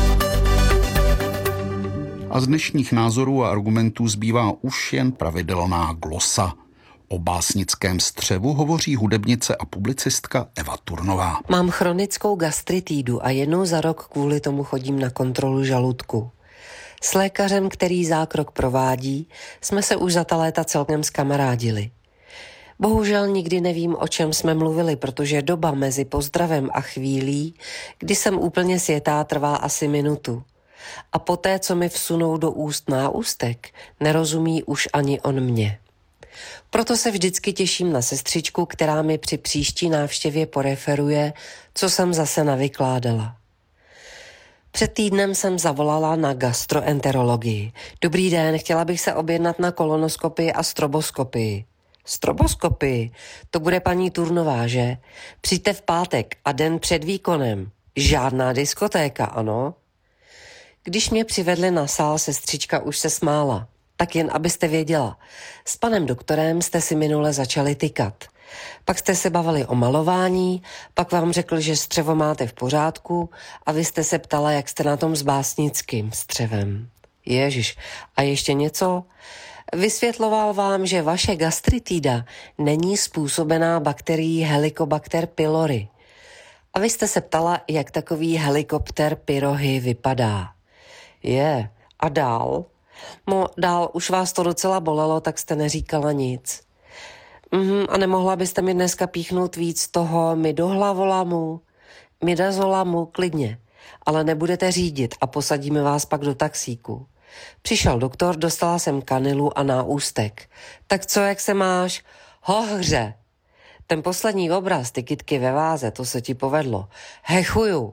A z dnešních názorů a argumentů zbývá už jen pravidelná glosa. O básnickém střevu hovoří hudebnice a publicistka Eva Turnová. Mám chronickou gastritídu a jednou za rok kvůli tomu chodím na kontrolu žaludku. S lékařem, který zákrok provádí, jsme se už za ta léta celkem zkamarádili. Bohužel nikdy nevím, o čem jsme mluvili, protože doba mezi pozdravem a chvílí, kdy jsem úplně sjetá, trvá asi minutu. A poté, co mi vsunou do úst náustek, nerozumí už ani on mě. Proto se vždycky těším na sestřičku, která mi při příští návštěvě poreferuje, co jsem zase navykládala. Před týdnem jsem zavolala na gastroenterologii. Dobrý den, chtěla bych se objednat na kolonoskopii a stroboskopii. Stroboskopii? To bude paní Turnová, že? Přijďte v pátek a den před výkonem. Žádná diskotéka, ano? Když mě přivedli na sál, sestřička už se smála. Tak jen abyste věděla, s panem doktorem jste si minule začali tykat. Pak jste se bavili o malování, pak vám řekl, že střevo máte v pořádku a vy jste se ptala, jak jste na tom s básnickým střevem. Ježiš, a ještě něco? Vysvětloval vám, že vaše gastritida není způsobená bakterií Helicobacter pylori. A vy jste se ptala, jak takový helikopter pyrohy vypadá. Je, a dál? No, dál už vás to docela bolelo, tak jste neříkala nic. Mhm, a nemohla byste mi dneska píchnout víc toho midahlavolamu? Midazolamu, klidně. Ale nebudete řídit a posadíme vás pak do taxíku. Přišel doktor, dostala jsem kanilu a náústek. Tak co, jak se máš? Hohře. Ten poslední obraz, ty kytky ve váze, to se ti povedlo. Hechuju.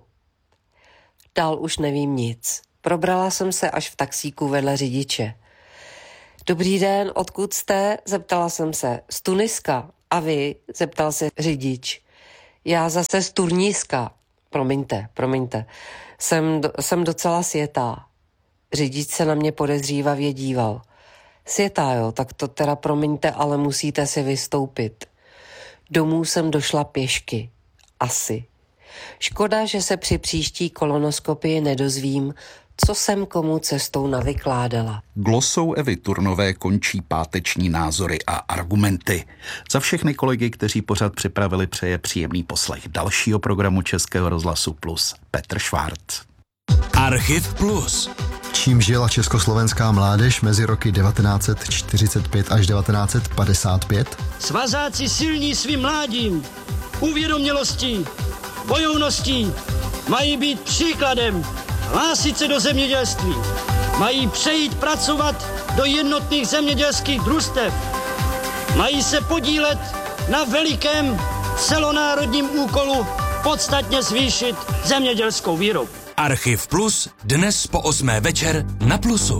Dál už nevím nic. Probrala jsem se až v taxíku vedle řidiče. Dobrý den, odkud jste? Zeptala jsem se. Z Tuniska. A vy? Zeptal se řidič. Já zase z Turniska. Promiňte, promiňte. Jsem, jsem docela sjetá. Řidič se na mě podezřívavě díval. Sjetá, jo, tak to teda promiňte, ale musíte si vystoupit. Domů jsem došla pěšky. Asi. Škoda, že se při příští kolonoskopii nedozvím, co jsem komu cestou navykládala. Glosou Evy Turnové končí páteční názory a argumenty. Za všechny kolegy, kteří pořad připravili, přeje příjemný poslech dalšího programu Českého rozhlasu Plus Petr Švárc. Archiv Plus. Čím žila československá mládež mezi roky devatenáct set čtyřicet pět až devatenáct set padesát pět? Svazáci silní svým mládím, uvědomělostí, bojovností, mají být příkladem, hlásit se do zemědělství, mají přejít pracovat do jednotných zemědělských družstev, mají se podílet na velikém celonárodním úkolu podstatně zvýšit zemědělskou výrobu. Archiv Plus dnes po osmé večer na Plusu.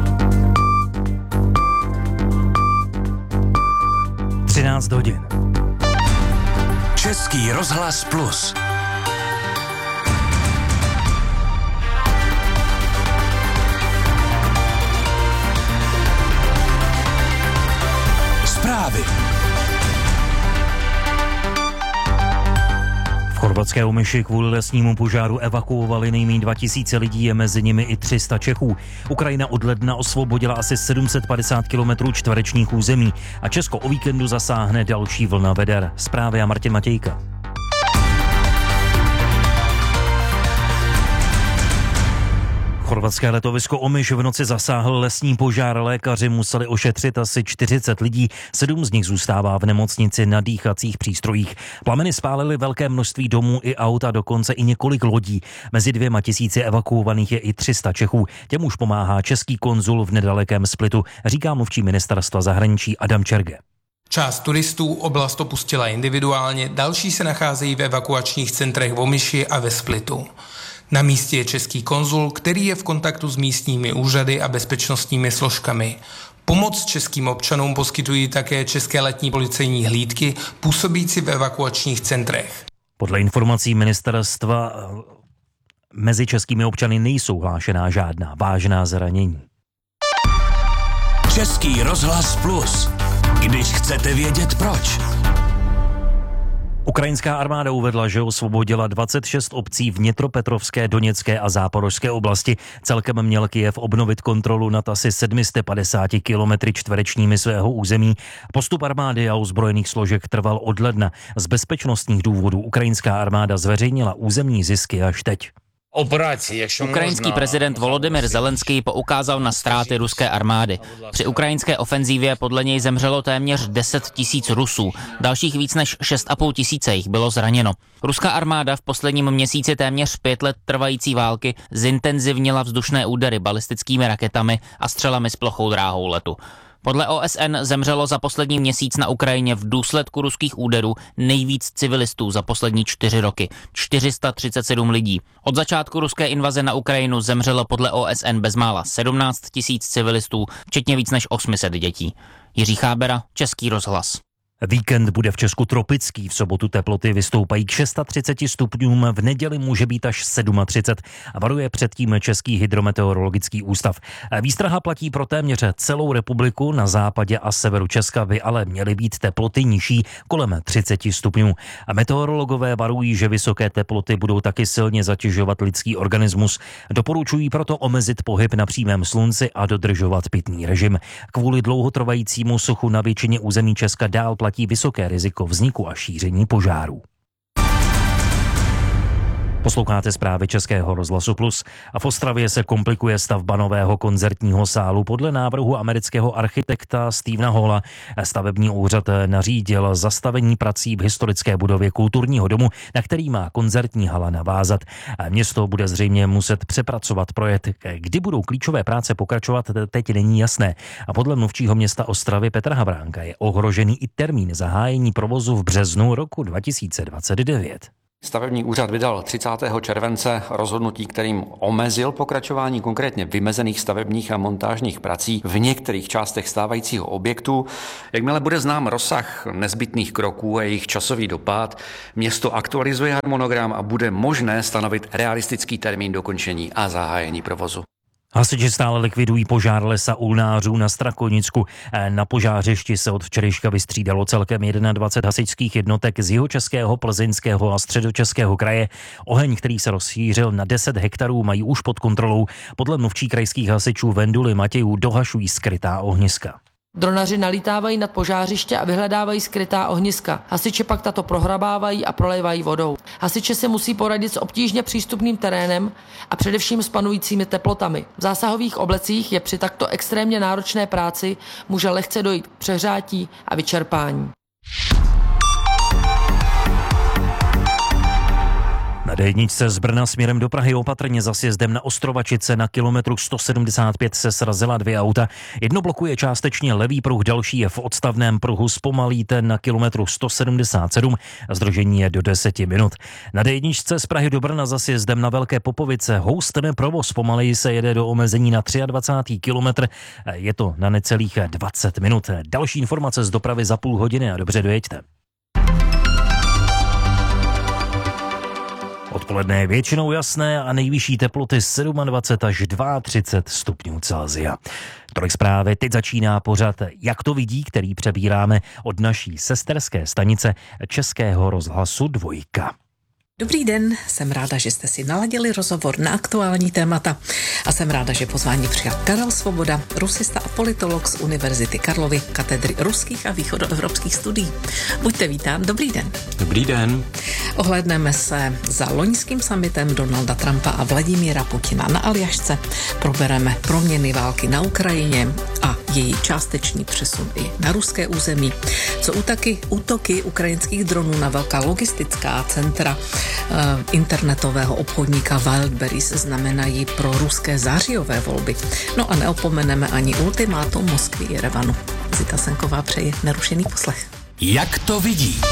třináct hodin. Český rozhlas Plus. Zprávy. V chorvatské Omiši kvůli lesnímu požáru evakuovali nejméně dva tisíce lidí, je mezi nimi i tři sta Čechů. Ukrajina od ledna osvobodila asi sedm set padesát kilometrů čtverečních území a Česko o víkendu zasáhne další vlna veder. Zprávy a Martin Matějka. Chorvatské letovisko Omiš v noci zasáhl lesní požár. Lékaři museli ošetřit asi čtyřicet lidí, sedm z nich zůstává v nemocnici na dýchacích přístrojích. Plameny spálily velké množství domů i aut a dokonce i několik lodí. Mezi dvěma tisíci evakuovaných je i tři sta Čechů. Těm už pomáhá český konzul v nedalekém Splitu, říká mluvčí ministerstva zahraničí Adam Čerge. Část turistů oblast opustila individuálně, další se nacházejí v evakuačních centrech v Omiši a ve Splitu. Na místě je český konzul, který je v kontaktu s místními úřady a bezpečnostními složkami. Pomoc českým občanům poskytují také české letní policejní hlídky působící v evakuačních centrech. Podle informací ministerstva mezi českými občany nejsou hlášená žádná vážná zranění. Český rozhlas Plus. Když chcete vědět proč. Ukrajinská armáda uvedla, že osvobodila dvacet šest obcí v Dněpropetrovské, Doněcké a Záporožské oblasti. Celkem měl Kyjev obnovit kontrolu nad asi sedm set padesát kilometry čtverečními svého území. Postup armády a ozbrojených složek trval od ledna. Z bezpečnostních důvodů ukrajinská armáda zveřejnila územní zisky až teď. Ukrajinský prezident Volodymyr Zelenský poukázal na ztráty ruské armády. Při ukrajinské ofenzívě podle něj zemřelo téměř deset tisíc Rusů, dalších víc než šest a půl tisíce jich bylo zraněno. Ruská armáda v posledním měsíci téměř pět let trvající války zintenzivnila vzdušné údery balistickými raketami a střelami s plochou dráhou letu. Podle O S N zemřelo za poslední měsíc na Ukrajině v důsledku ruských úderů nejvíc civilistů za poslední čtyři roky. čtyři sta třicet sedm lidí. Od začátku ruské invaze na Ukrajinu zemřelo podle O S N bezmála sedmnáct tisíc civilistů, včetně víc než osm set dětí. Jiří Chábera, Český rozhlas. Víkend bude v Česku tropický, v sobotu teploty vystoupají k třiceti šesti stupňům, v neděli může být až třicet sedm a varuje předtím Český hydrometeorologický ústav. Výstraha platí pro téměř celou republiku, na západě a severu Česka by ale měly být teploty nižší kolem třicet stupňů. A meteorologové varují, že vysoké teploty budou taky silně zatěžovat lidský organismus. Doporučují proto omezit pohyb na přímém slunci a dodržovat pitný režim. Kvůli dlouhotrvajícímu suchu na většině území Česka dál platí vysoké riziko vzniku a šíření požárů. Posloucháte zprávy Českého rozhlasu Plus a v Ostravě se komplikuje stavba nového koncertního sálu. Podle návrhu amerického architekta Stevena Halla stavební úřad nařídil zastavení prací v historické budově kulturního domu, na který má koncertní hala navázat. Město bude zřejmě muset přepracovat projekt. Kdy budou klíčové práce pokračovat, teď není jasné. A podle mluvčího města Ostravy Petra Havránka je ohrožený i termín zahájení provozu v březnu roku dva tisíce dvacet devět. Stavební úřad vydal třicátého července rozhodnutí, kterým omezil pokračování konkrétně vymezených stavebních a montážních prací v některých částech stávajícího objektu. Jakmile bude znám rozsah nezbytných kroků a jejich časový dopad, město aktualizuje harmonogram a bude možné stanovit realistický termín dokončení a zahájení provozu. Hasiči stále likvidují požár lesa Ulnářů na Strakonicku. Na požářišti se od včerejška vystřídalo celkem dvacet jedna hasičských jednotek z Jihočeského, Plzeňského a Středočeského kraje. Oheň, který se rozšířil na deset hektarů, mají už pod kontrolou. Podle mluvčí krajských hasičů Venduly Matějů dohašují skrytá ohniska. Dronaři nalítávají nad požářiště a vyhledávají skrytá ohniska. Hasiči pak tato prohrabávají a prolévají vodou. Hasiči se musí poradit s obtížně přístupným terénem a především s panujícími teplotami. V zásahových oblecích je při takto extrémně náročné práci může lehce dojít k přehřátí a vyčerpání. Na dé jedničce z Brna směrem do Prahy opatrně za sjezdem na Ostrovačice na kilometru sto sedmdesát pět se srazila dvě auta. Jedno blokuje částečně levý pruh, další je v odstavném pruhu. Zpomalíte na kilometru sto sedmdesát sedm a zdržení je do deseti minut. Na dé jedničce z Prahy do Brna za sjezdem na Velké Popovice houstne provoz, pomaleji se jede do omezení na dvacátý třetí kilometr. Je to na necelých dvacet minut. Další informace z dopravy za půl hodiny a dobře dojeďte. Odpoledne je většinou jasné a nejvyšší teploty dvacet sedm až třicet dva stupňů Celsia. Tolik zprávy, teď začíná pořad Jak to vidí, který přebíráme od naší sesterské stanice Českého rozhlasu Dvojka. Dobrý den, jsem ráda, že jste si naladili rozhovor na aktuální témata a jsem ráda, že pozvání přijal Karel Svoboda, rusista a politolog z Univerzity Karlovy, katedry ruských a východoevropských studií. Buďte vítán, dobrý den. Dobrý den. Ohlédneme se za loňským summitem Donalda Trumpa a Vladimíra Putina na Aljašce, probereme proměny války na Ukrajině a její částečný přesun i na ruské území, co útoky, útoky ukrajinských dronů na velká logistická centra internetového obchodníka Wildberries znamenají pro ruské zářijové volby. No a neopomeneme ani ultimátum Moskvy i Jerevanu. Zita Senková přeje nerušený poslech. Jak to vidí?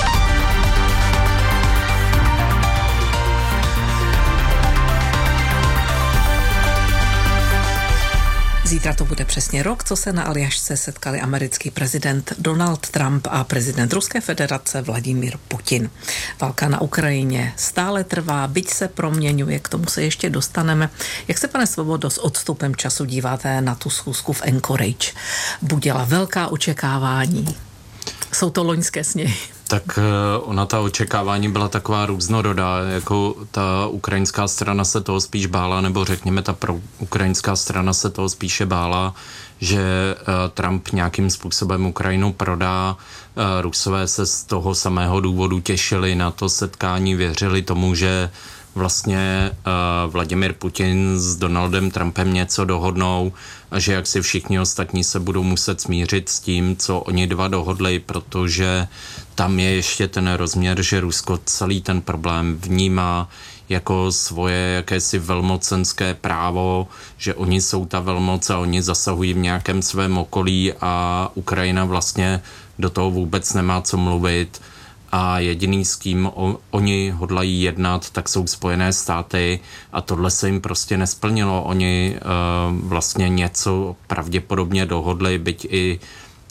Zítra to bude přesně rok, co se na Aljašce setkali americký prezident Donald Trump a prezident Ruské federace Vladimír Putin. Válka na Ukrajině stále trvá, byť se proměňuje, k tomu se ještě dostaneme. Jak se, pane Svobodo, s odstupem času díváte na tu schůzku v Anchorage? Budila velká očekávání. Jsou to loňské sněhy. Tak ona ta očekávání byla taková různorodá, jako ta ukrajinská strana se toho spíš bála, nebo řekněme ta pro ukrajinská strana se toho spíše bála, že Trump nějakým způsobem Ukrajinu prodá. Rusové se z toho samého důvodu těšili na to setkání, věřili tomu, že vlastně uh, Vladimír Putin s Donaldem Trumpem něco dohodnou a že jak si všichni ostatní se budou muset smířit s tím, co oni dva dohodli, protože tam je ještě ten rozměr, že Rusko celý ten problém vnímá jako svoje jakési velmocenské právo, že oni jsou ta velmoc a oni zasahují v nějakém svém okolí a Ukrajina vlastně do toho vůbec nemá co mluvit. A jediný, s kým o, oni hodlají jednat, tak jsou Spojené státy a tohle se jim prostě nesplnilo. Oni uh, vlastně něco pravděpodobně dohodli, byť i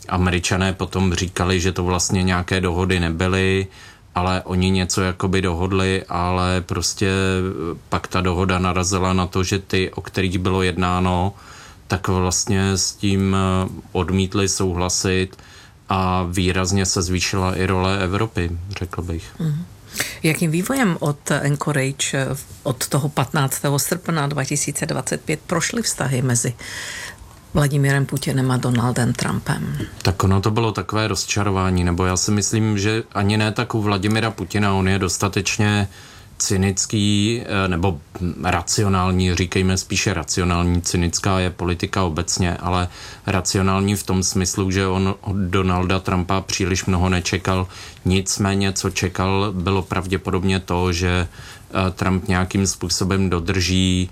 Američané potom říkali, že to vlastně nějaké dohody nebyly, ale oni něco jakoby dohodli, ale prostě pak ta dohoda narazila na to, že ty, o kterých bylo jednáno, tak vlastně s tím odmítli souhlasit a výrazně se zvýšila i role Evropy, řekl bych. Mm. Jakým vývojem od Anchorage od toho patnáctého srpna dva tisíce dvacet pět prošly vztahy mezi Vladimirem Putinem a Donaldem Trumpem? Tak ono to bylo takové rozčarování, nebo já si myslím, že ani ne tak u Vladimira Putina, on je dostatečně cynický, nebo racionální, říkejme spíše racionální, cynická je politika obecně, ale racionální v tom smyslu, že on od Donalda Trumpa příliš mnoho nečekal. Nicméně, co čekal, bylo pravděpodobně to, že Trump nějakým způsobem dodrží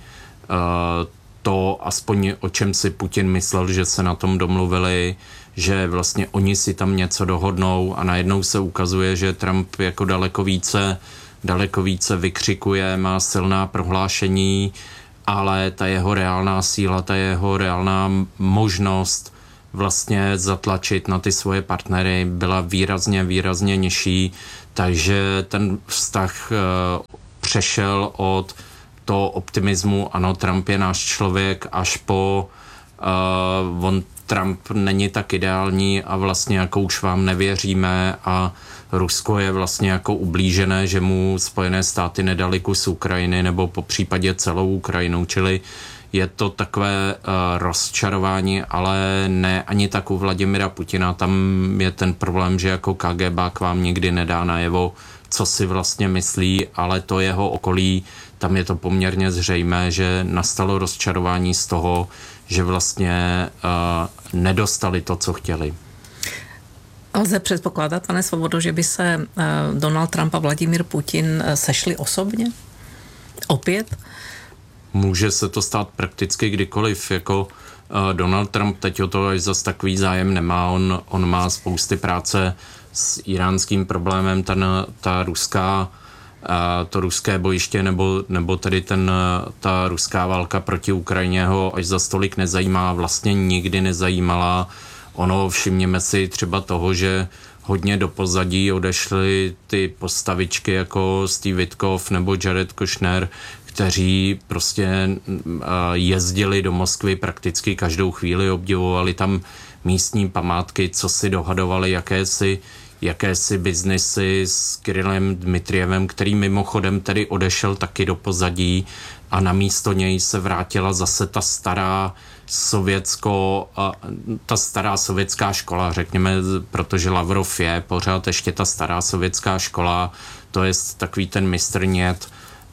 to, aspoň o čem si Putin myslel, že se na tom domluvili, že vlastně oni si tam něco dohodnou a najednou se ukazuje, že Trump jako daleko více daleko více vykřikuje, má silná prohlášení, ale ta jeho reálná síla, ta jeho reálná možnost vlastně zatlačit na ty svoje partnery byla výrazně, výrazně nižší, takže ten vztah uh, přešel od toho optimismu, ano, Trump je náš člověk, až po uh, on Trump není tak ideální a vlastně jako už vám nevěříme a Rusko je vlastně jako ublížené, že mu Spojené státy nedali kus Ukrajiny nebo po případě celou Ukrajinu, čili je to takové uh, rozčarování, ale ne ani tak u Vladimira Putina, tam je ten problém, že jako KGBák vám nikdy nedá najevo, co si vlastně myslí, ale to jeho okolí, tam je to poměrně zřejmé, že nastalo rozčarování z toho, že vlastně uh, nedostali to, co chtěli. Lze předpokládat, pane Svobodo, že by se Donald Trump a Vladimír Putin sešli osobně? Opět? Může se to stát prakticky kdykoliv. Jako Donald Trump teď o to až zas takový zájem nemá. On, on má spousty práce s iránským problémem. Ten, ta ruská, to ruské bojiště nebo, nebo tedy ten, ta ruská válka proti Ukrajině ho až za stolik nezajímá. Vlastně nikdy nezajímala. Ono, všimněme si třeba toho, že hodně do pozadí odešly ty postavičky jako Steve Witkoff nebo Jared Kushner, kteří prostě jezdili do Moskvy prakticky každou chvíli, obdivovali tam místní památky, co si dohadovali, jakési, jakési biznisy s Kirillem Dmitrijevem, který mimochodem tedy odešel taky do pozadí a namísto něj se vrátila zase ta stará sovětsko, ta stará sovětská škola, řekněme, protože Lavrov je pořád ještě ta stará sovětská škola, to je takový ten mistr Nět,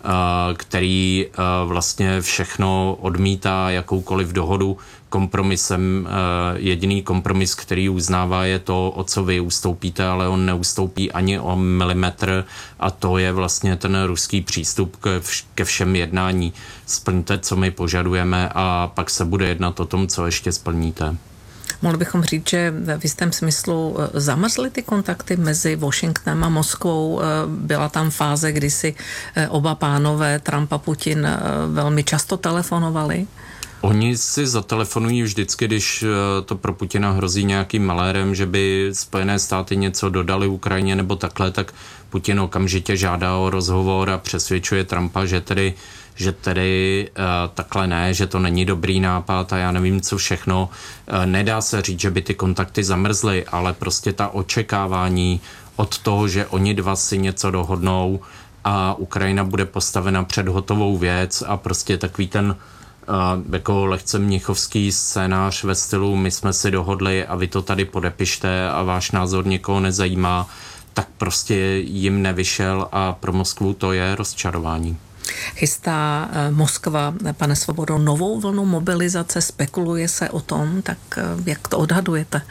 který vlastně všechno odmítá, jakoukoliv dohodu kompromisem. Jediný kompromis, který uznává, je to, o co vy ustoupíte, ale on neustoupí ani o milimetr a to je vlastně ten ruský přístup ke všem jednání. Splňte, co my požadujeme a pak se bude jednat o tom, co ještě splníte. Mohli bychom říct, že v jistém smyslu zamrzly ty kontakty mezi Washingtonem a Moskvou. Byla tam fáze, kdy si oba pánové, Trump a Putin, velmi často telefonovali? Oni si zatelefonují vždycky, když to pro Putina hrozí nějakým malérem, že by Spojené státy něco dodali Ukrajině nebo takhle, tak Putin okamžitě žádá o rozhovor a přesvědčuje Trumpa, že tedy že tedy uh, takhle ne, že to není dobrý nápad a já nevím, co všechno. Uh, nedá se říct, že by ty kontakty zamrzly, ale prostě ta očekávání od toho, že oni dva si něco dohodnou a Ukrajina bude postavena před hotovou věc a prostě takový ten uh, jako lehce mnichovský scénář ve stylu my jsme si dohodli a vy to tady podepište a váš názor někoho nezajímá, tak prostě jim nevyšel a pro Moskvu to je rozčarování. Chystá Moskva, pane Svobodo, novou vlnu mobilizace, spekuluje se o tom, tak jak to odhadujete?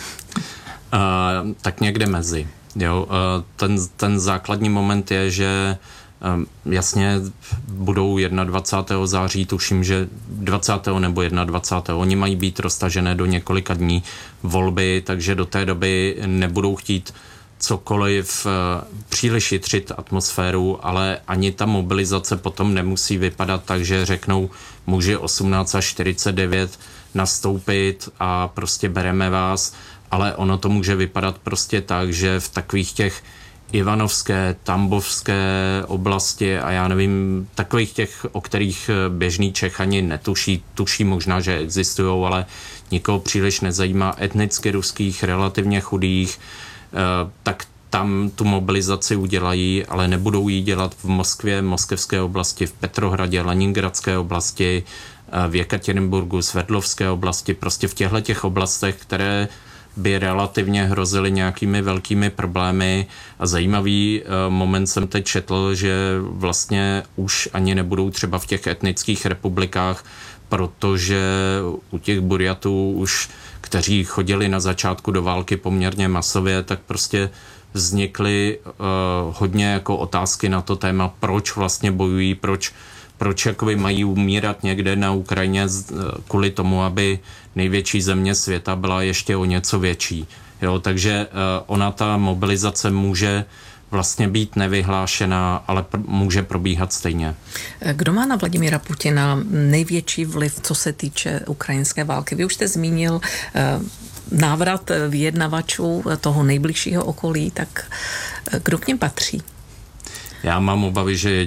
Uh, tak někde mezi. Jo? Uh, ten, ten základní moment je, že um, jasně budou dvacátého prvního září, tuším, že dvacátého nebo dvacátého prvního Oni mají být roztažené do několika dní volby, takže do té doby nebudou chtít cokoliv příliš jitřit atmosféru, ale ani ta mobilizace potom nemusí vypadat tak, že řeknou muži osmnáct a čtyřicet devět nastoupit a prostě bereme vás, ale ono to může vypadat prostě tak, že v takových těch Ivanovské, Tambovské oblasti a já nevím, takových těch, o kterých běžný Čech ani netuší, tuší možná, že existují, ale nikoho příliš nezajímá, etnicky ruských, relativně chudých, tak tam tu mobilizaci udělají, ale nebudou ji dělat v Moskvě, Moskevské oblasti, v Petrohradě, Leningradské oblasti, v Jekatěrinburgu, Sverdlovské oblasti, prostě v těchto těch oblastech, které by relativně hrozily nějakými velkými problémy. A zajímavý moment jsem teď četl, že vlastně už ani nebudou třeba v těch etnických republikách, protože u těch Burjatů už, kteří chodili na začátku do války poměrně masově, tak prostě vznikly uh, hodně jako otázky na to téma, proč vlastně bojují, proč, proč jakoby mají umírat někde na Ukrajině kvůli tomu, aby největší země světa byla ještě o něco větší. Jo, takže uh, ona ta mobilizace může vlastně být nevyhlášená, ale pr- může probíhat stejně. Kdo má na Vladimíra Putina největší vliv, co se týče ukrajinské války? Vy už jste zmínil uh, návrat vyjednavačů toho nejbližšího okolí, tak kdo k něm patří? Já mám obavy, že